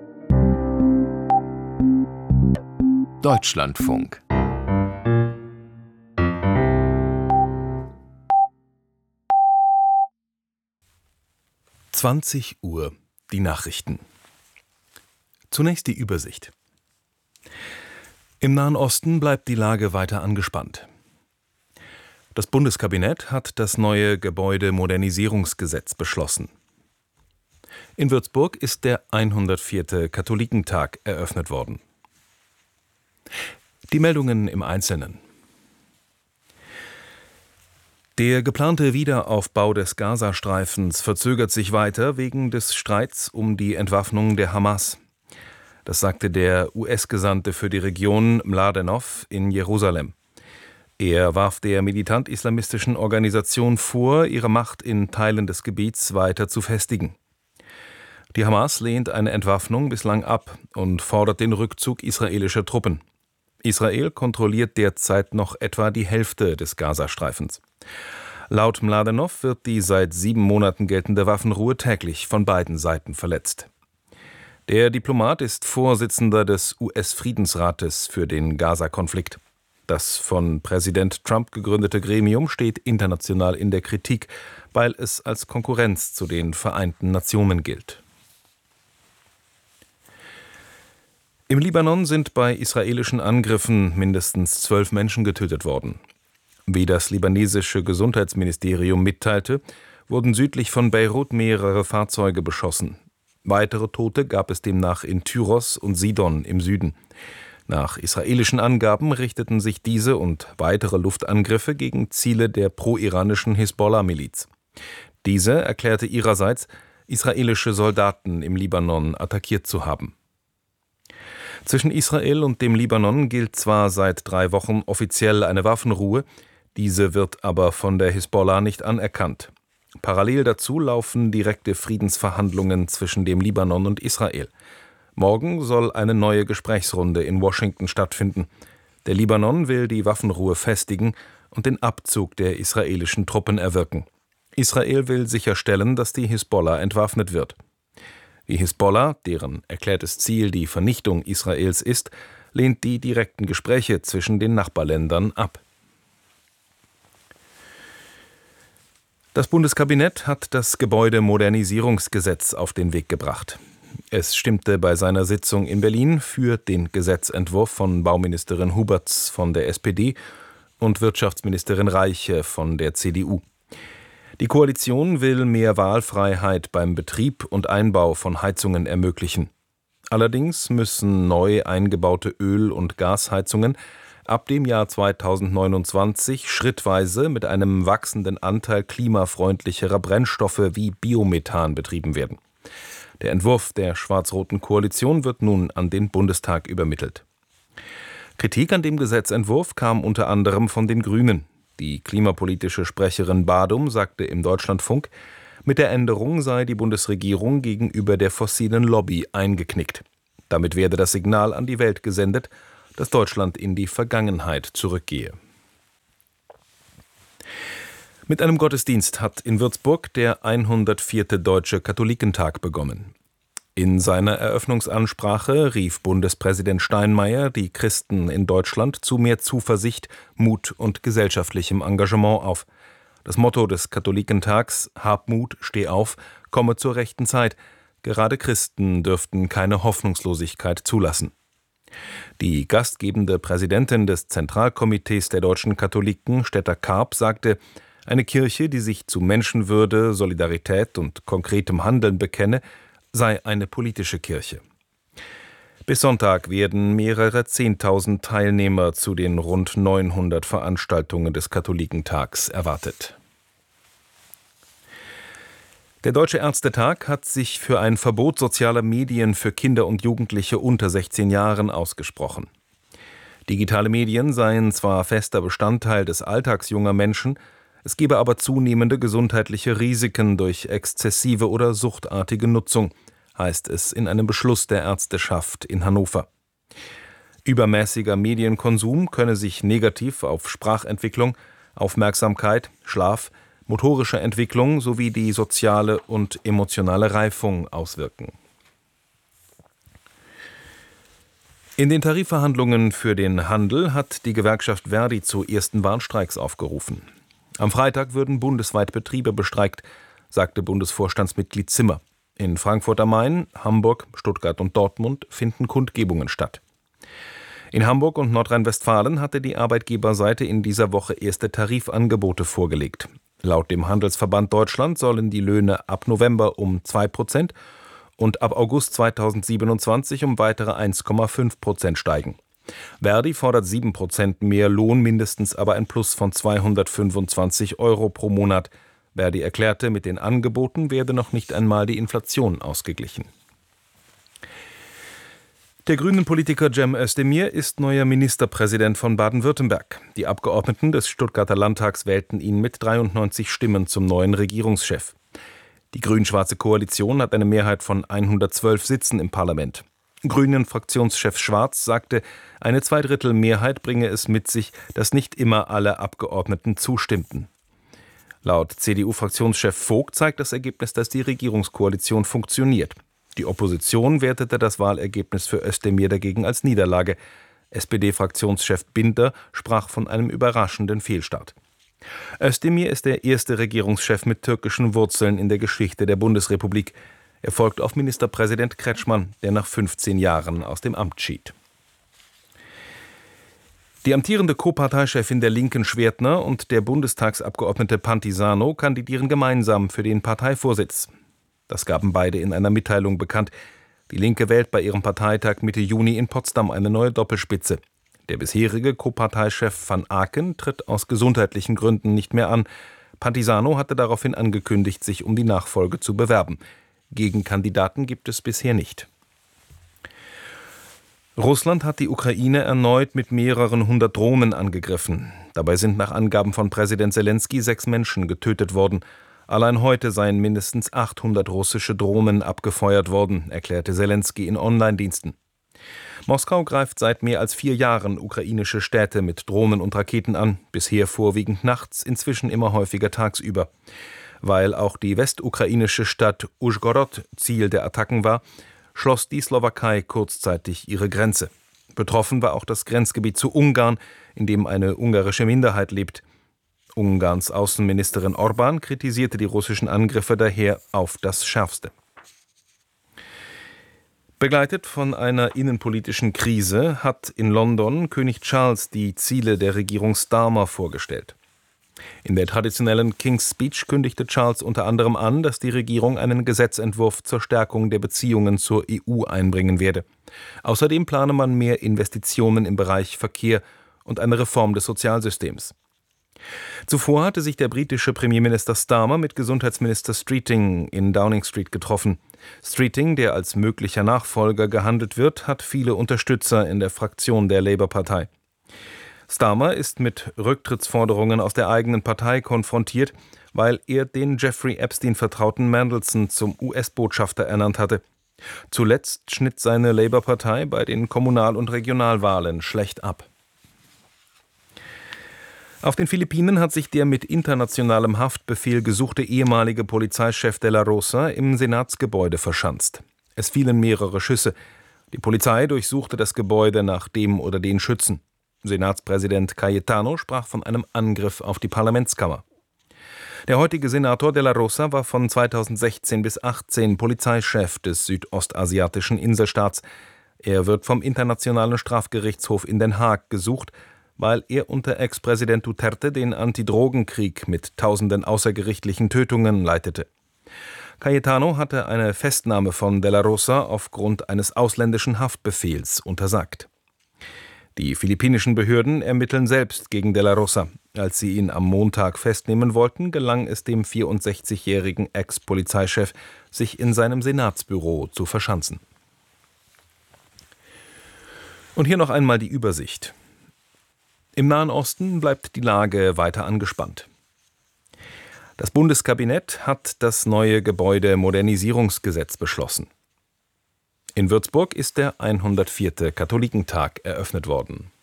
Deutschlandfunk. Uhr, die Nachrichten. Zunächst die Übersicht. Im Nahen Osten bleibt die Lage weiter angespannt. Das Bundeskabinett hat das neue Gebäudemodernisierungsgesetz beschlossen. In Würzburg ist der 104. Katholikentag eröffnet worden. Die Meldungen im Einzelnen. Der geplante Wiederaufbau des Gazastreifens verzögert sich weiter wegen des Streits um die Entwaffnung der Hamas. Das sagte der US-Gesandte für die Region Mladenov in Jerusalem. Er warf der militant-islamistischen Organisation vor, ihre Macht in Teilen des Gebiets weiter zu festigen. Die Hamas lehnt eine Entwaffnung bislang ab und fordert den Rückzug israelischer Truppen. Israel kontrolliert derzeit noch etwa die Hälfte des Gazastreifens. Laut Mladenov wird die seit 7 Monaten geltende Waffenruhe täglich von beiden Seiten verletzt. Der Diplomat ist Vorsitzender des US-Friedensrates für den Gaza-Konflikt. Das von Präsident Trump gegründete Gremium steht international in der Kritik, weil es als Konkurrenz zu den Vereinten Nationen gilt. Im Libanon sind bei israelischen Angriffen mindestens 12 Menschen getötet worden. Wie das libanesische Gesundheitsministerium mitteilte, wurden südlich von Beirut mehrere Fahrzeuge beschossen. Weitere Tote gab es demnach in Tyros und Sidon im Süden. Nach israelischen Angaben richteten sich diese und weitere Luftangriffe gegen Ziele der pro-iranischen Hisbollah-Miliz. Diese erklärte ihrerseits, israelische Soldaten im Libanon attackiert zu haben. Zwischen Israel und dem Libanon gilt zwar seit 3 Wochen offiziell eine Waffenruhe, Diese wird aber von der Hisbollah nicht anerkannt. Parallel dazu laufen direkte Friedensverhandlungen zwischen dem Libanon und Israel. Morgen soll eine neue Gesprächsrunde in Washington stattfinden. Der Libanon will die Waffenruhe festigen und den Abzug der israelischen Truppen erwirken. Israel will sicherstellen, dass die Hisbollah entwaffnet wird. Die Hisbollah, deren erklärtes Ziel die Vernichtung Israels ist, lehnt die direkten Gespräche zwischen den Nachbarländern ab. Das Bundeskabinett hat das Gebäudemodernisierungsgesetz auf den Weg gebracht. Es stimmte bei seiner Sitzung in Berlin für den Gesetzentwurf von Bauministerin Huberts von der SPD und Wirtschaftsministerin Reiche von der CDU. Die Koalition will mehr Wahlfreiheit beim Betrieb und Einbau von Heizungen ermöglichen. Allerdings müssen neu eingebaute Öl- und Gasheizungen ab dem Jahr 2029 schrittweise mit einem wachsenden Anteil klimafreundlicherer Brennstoffe wie Biomethan betrieben werden. Der Entwurf der schwarz-roten Koalition wird nun an den Bundestag übermittelt. Kritik an dem Gesetzentwurf kam unter anderem von den Grünen. Die klimapolitische Sprecherin Badum sagte im Deutschlandfunk, mit der Änderung sei die Bundesregierung gegenüber der fossilen Lobby eingeknickt. Damit werde das Signal an die Welt gesendet, dass Deutschland in die Vergangenheit zurückgehe. Mit einem Gottesdienst hat in Würzburg der 104. Deutsche Katholikentag begonnen. In seiner Eröffnungsansprache rief Bundespräsident Steinmeier die Christen in Deutschland zu mehr Zuversicht, Mut und gesellschaftlichem Engagement auf. Das Motto des Katholikentags: Hab Mut, steh auf, komme zur rechten Zeit. Gerade Christen dürften keine Hoffnungslosigkeit zulassen. Die gastgebende Präsidentin des Zentralkomitees der deutschen Katholiken, Stetta Karp, sagte, eine Kirche, die sich zu Menschenwürde, Solidarität und konkretem Handeln bekenne, sei eine politische Kirche. Bis Sonntag werden mehrere 10.000 Teilnehmer zu den rund 900 Veranstaltungen des Katholikentags erwartet. Der Deutsche Ärztetag hat sich für ein Verbot sozialer Medien für Kinder und Jugendliche unter 16 Jahren ausgesprochen. Digitale Medien seien zwar fester Bestandteil des Alltags junger Menschen, es gebe aber zunehmende gesundheitliche Risiken durch exzessive oder suchtartige Nutzung, heißt es in einem Beschluss der Ärzteschaft in Hannover. Übermäßiger Medienkonsum könne sich negativ auf Sprachentwicklung, Aufmerksamkeit, Schlaf, motorische Entwicklung sowie die soziale und emotionale Reifung auswirken. In den Tarifverhandlungen für den Handel hat die Gewerkschaft Verdi zu ersten Warnstreiks aufgerufen. Am Freitag würden bundesweit Betriebe bestreikt, sagte Bundesvorstandsmitglied Zimmer. In Frankfurt am Main, Hamburg, Stuttgart und Dortmund finden Kundgebungen statt. In Hamburg und Nordrhein-Westfalen hatte die Arbeitgeberseite in dieser Woche erste Tarifangebote vorgelegt. Laut dem Handelsverband Deutschland sollen die Löhne ab November um 2% und ab August 2027 um weitere 1,5% steigen. Verdi fordert 7% mehr Lohn, mindestens aber ein Plus von 225 € pro Monat. Verdi erklärte, mit den Angeboten werde noch nicht einmal die Inflation ausgeglichen. Der Grünen-Politiker Cem Özdemir ist neuer Ministerpräsident von Baden-Württemberg. Die Abgeordneten des Stuttgarter Landtags wählten ihn mit 93 Stimmen zum neuen Regierungschef. Die grün-schwarze Koalition hat eine Mehrheit von 112 Sitzen im Parlament. Grünen-Fraktionschef Schwarz sagte, eine Zweidrittelmehrheit bringe es mit sich, dass nicht immer alle Abgeordneten zustimmten. Laut CDU-Fraktionschef Vogt zeigt das Ergebnis, dass die Regierungskoalition funktioniert. Die Opposition wertete das Wahlergebnis für Özdemir dagegen als Niederlage. SPD-Fraktionschef Binder sprach von einem überraschenden Fehlstart. Özdemir ist der erste Regierungschef mit türkischen Wurzeln in der Geschichte der Bundesrepublik. Er folgt auf Ministerpräsident Kretschmann, der nach 15 Jahren aus dem Amt schied. Die amtierende Co-Parteichefin der Linken Schwertner und der Bundestagsabgeordnete Pantisano kandidieren gemeinsam für den Parteivorsitz. Das gaben beide in einer Mitteilung bekannt. Die Linke wählt bei ihrem Parteitag Mitte Juni in Potsdam eine neue Doppelspitze. Der bisherige Co-Parteichef van Aken tritt aus gesundheitlichen Gründen nicht mehr an. Pantisano hatte daraufhin angekündigt, sich um die Nachfolge zu bewerben. Gegenkandidaten gibt es bisher nicht. Russland hat die Ukraine erneut mit mehreren hundert Drohnen angegriffen. Dabei sind nach Angaben von Präsident Selenskyj 6 Menschen getötet worden. Allein heute seien mindestens 800 russische Drohnen abgefeuert worden, erklärte Selenskyj in Online-Diensten. Moskau greift seit mehr als 4 Jahren ukrainische Städte mit Drohnen und Raketen an, bisher vorwiegend nachts, inzwischen immer häufiger tagsüber. Weil auch die westukrainische Stadt Uschgorod Ziel der Attacken war, schloss die Slowakei kurzzeitig ihre Grenze. Betroffen war auch das Grenzgebiet zu Ungarn, in dem eine ungarische Minderheit lebt. Ungarns Außenministerin Orbán kritisierte die russischen Angriffe daher auf das Schärfste. Begleitet von einer innenpolitischen Krise hat in London König Charles die Ziele der Regierung Starmer vorgestellt. In der traditionellen King's Speech kündigte Charles unter anderem an, dass die Regierung einen Gesetzentwurf zur Stärkung der Beziehungen zur EU einbringen werde. Außerdem plane man mehr Investitionen im Bereich Verkehr und eine Reform des Sozialsystems. Zuvor hatte sich der britische Premierminister Starmer mit Gesundheitsminister Streeting in Downing Street getroffen. Streeting, der als möglicher Nachfolger gehandelt wird, hat viele Unterstützer in der Fraktion der Labour-Partei. Starmer ist mit Rücktrittsforderungen aus der eigenen Partei konfrontiert, weil er den Jeffrey Epstein-Vertrauten Mandelson zum US-Botschafter ernannt hatte. Zuletzt schnitt seine Labour-Partei bei den Kommunal- und Regionalwahlen schlecht ab. Auf den Philippinen hat sich der mit internationalem Haftbefehl gesuchte ehemalige Polizeichef de la Rosa im Senatsgebäude verschanzt. Es fielen mehrere Schüsse. Die Polizei durchsuchte das Gebäude nach dem oder den Schützen. Senatspräsident Cayetano sprach von einem Angriff auf die Parlamentskammer. Der heutige Senator de la Rosa war von 2016 bis 2018 Polizeichef des südostasiatischen Inselstaats. Er wird vom Internationalen Strafgerichtshof in Den Haag gesucht, weil er unter Ex-Präsident Duterte den Antidrogenkrieg mit tausenden außergerichtlichen Tötungen leitete. Cayetano hatte eine Festnahme von de la Rosa aufgrund eines ausländischen Haftbefehls untersagt. Die philippinischen Behörden ermitteln selbst gegen de la Rosa. Als sie ihn am Montag festnehmen wollten, gelang es dem 64-jährigen Ex-Polizeichef, sich in seinem Senatsbüro zu verschanzen. Und hier noch einmal die Übersicht. Im Nahen Osten bleibt die Lage weiter angespannt. Das Bundeskabinett hat das neue Gebäudemodernisierungsgesetz beschlossen. In Würzburg ist der 104. Katholikentag eröffnet worden.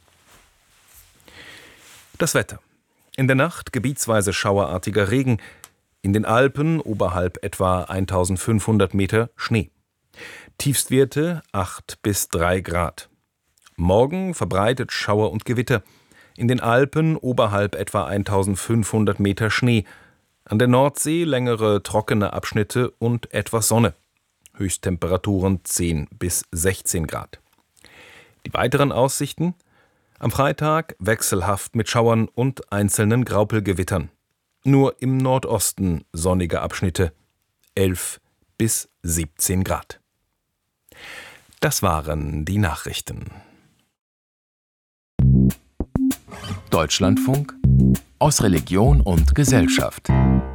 Das Wetter. In der Nacht gebietsweise schauerartiger Regen. In den Alpen oberhalb etwa 1500 Meter Schnee. Tiefstwerte 8 bis 3 Grad. Morgen verbreitet Schauer und Gewitter. In den Alpen oberhalb etwa 1500 Meter Schnee. An der Nordsee längere trockene Abschnitte und etwas Sonne. Höchsttemperaturen 10 bis 16 Grad. Die weiteren Aussichten? Am Freitag wechselhaft mit Schauern und einzelnen Graupelgewittern. Nur im Nordosten sonnige Abschnitte. 11 bis 17 Grad. Das waren die Nachrichten. Deutschlandfunk aus Religion und Gesellschaft.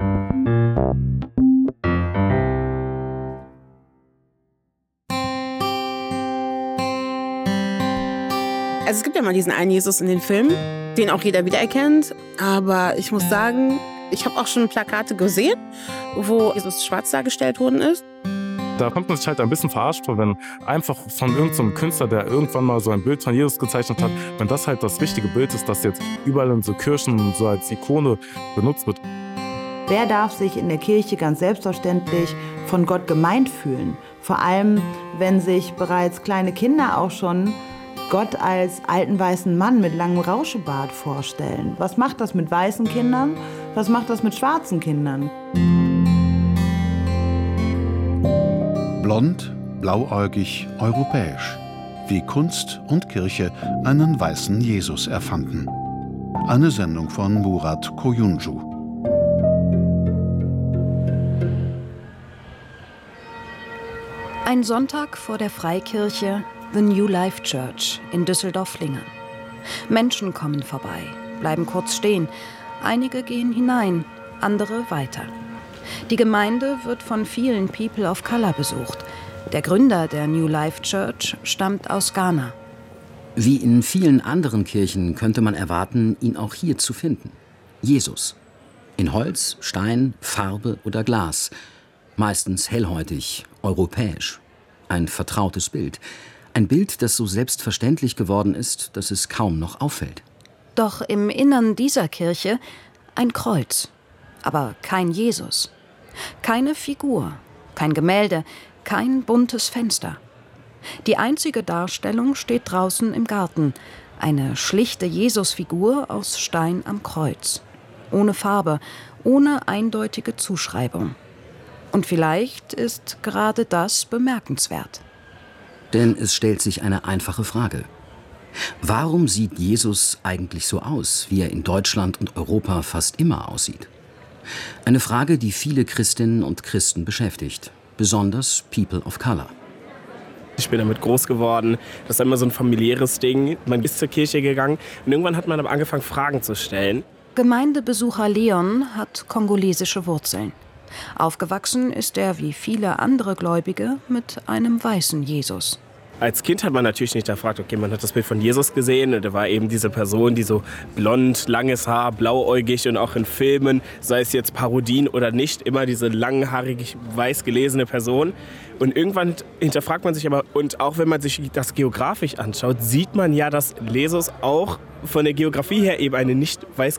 Also es gibt ja mal diesen einen Jesus in den Filmen, den auch jeder wiedererkennt. Aber ich muss sagen, ich habe auch schon Plakate gesehen, wo Jesus schwarz dargestellt worden ist. Da kommt man sich halt ein bisschen verarscht vor, wenn einfach von irgendeinem Künstler, der irgendwann mal so ein Bild von Jesus gezeichnet hat, wenn das halt das richtige Bild ist, das jetzt überall in so Kirchen so als Ikone benutzt wird. Wer darf sich in der Kirche ganz selbstverständlich von Gott gemeint fühlen? Vor allem, wenn sich bereits kleine Kinder auch schon Gott als alten weißen Mann mit langem Rauschebart vorstellen. Was macht das mit weißen Kindern? Was macht das mit schwarzen Kindern? Blond, blauäugig, europäisch. Wie Kunst und Kirche einen weißen Jesus erfanden. Eine Sendung von Murat Koyuncu. Ein Sonntag vor der Freikirche The New Life Church in Düsseldorf-Lingen. Menschen kommen vorbei, bleiben kurz stehen. Einige gehen hinein, andere weiter. Die Gemeinde wird von vielen People of Color besucht. Der Gründer der New Life Church stammt aus Ghana. Wie in vielen anderen Kirchen könnte man erwarten, ihn auch hier zu finden. Jesus. In Holz, Stein, Farbe oder Glas. Meistens hellhäutig, europäisch. Ein vertrautes Bild. Ein Bild, das so selbstverständlich geworden ist, dass es kaum noch auffällt. Doch im Innern dieser Kirche ein Kreuz. Aber kein Jesus. Keine Figur, kein Gemälde, kein buntes Fenster. Die einzige Darstellung steht draußen im Garten. Eine schlichte Jesusfigur aus Stein am Kreuz. Ohne Farbe, ohne eindeutige Zuschreibung. Und vielleicht ist gerade das bemerkenswert. Denn es stellt sich eine einfache Frage. Warum sieht Jesus eigentlich so aus, wie er in Deutschland und Europa fast immer aussieht? Eine Frage, die viele Christinnen und Christen beschäftigt. Besonders People of Color. Ich bin damit groß geworden. Das ist immer so ein familiäres Ding. Man ist zur Kirche gegangen und irgendwann hat man aber angefangen, Fragen zu stellen. Gemeindebesucher Leon hat kongolesische Wurzeln. Aufgewachsen ist er wie viele andere Gläubige mit einem weißen Jesus. Als Kind hat man natürlich nicht gefragt, okay, man hat das Bild von Jesus gesehen und da war eben diese Person, die so blond, langes Haar, blauäugig und auch in Filmen, sei es jetzt Parodien oder nicht, immer diese langhaarig, weiß gelesene Person. Und irgendwann hinterfragt man sich aber, und auch wenn man sich das geografisch anschaut, sieht man ja, dass Jesus auch von der Geografie her eben eine nicht weiß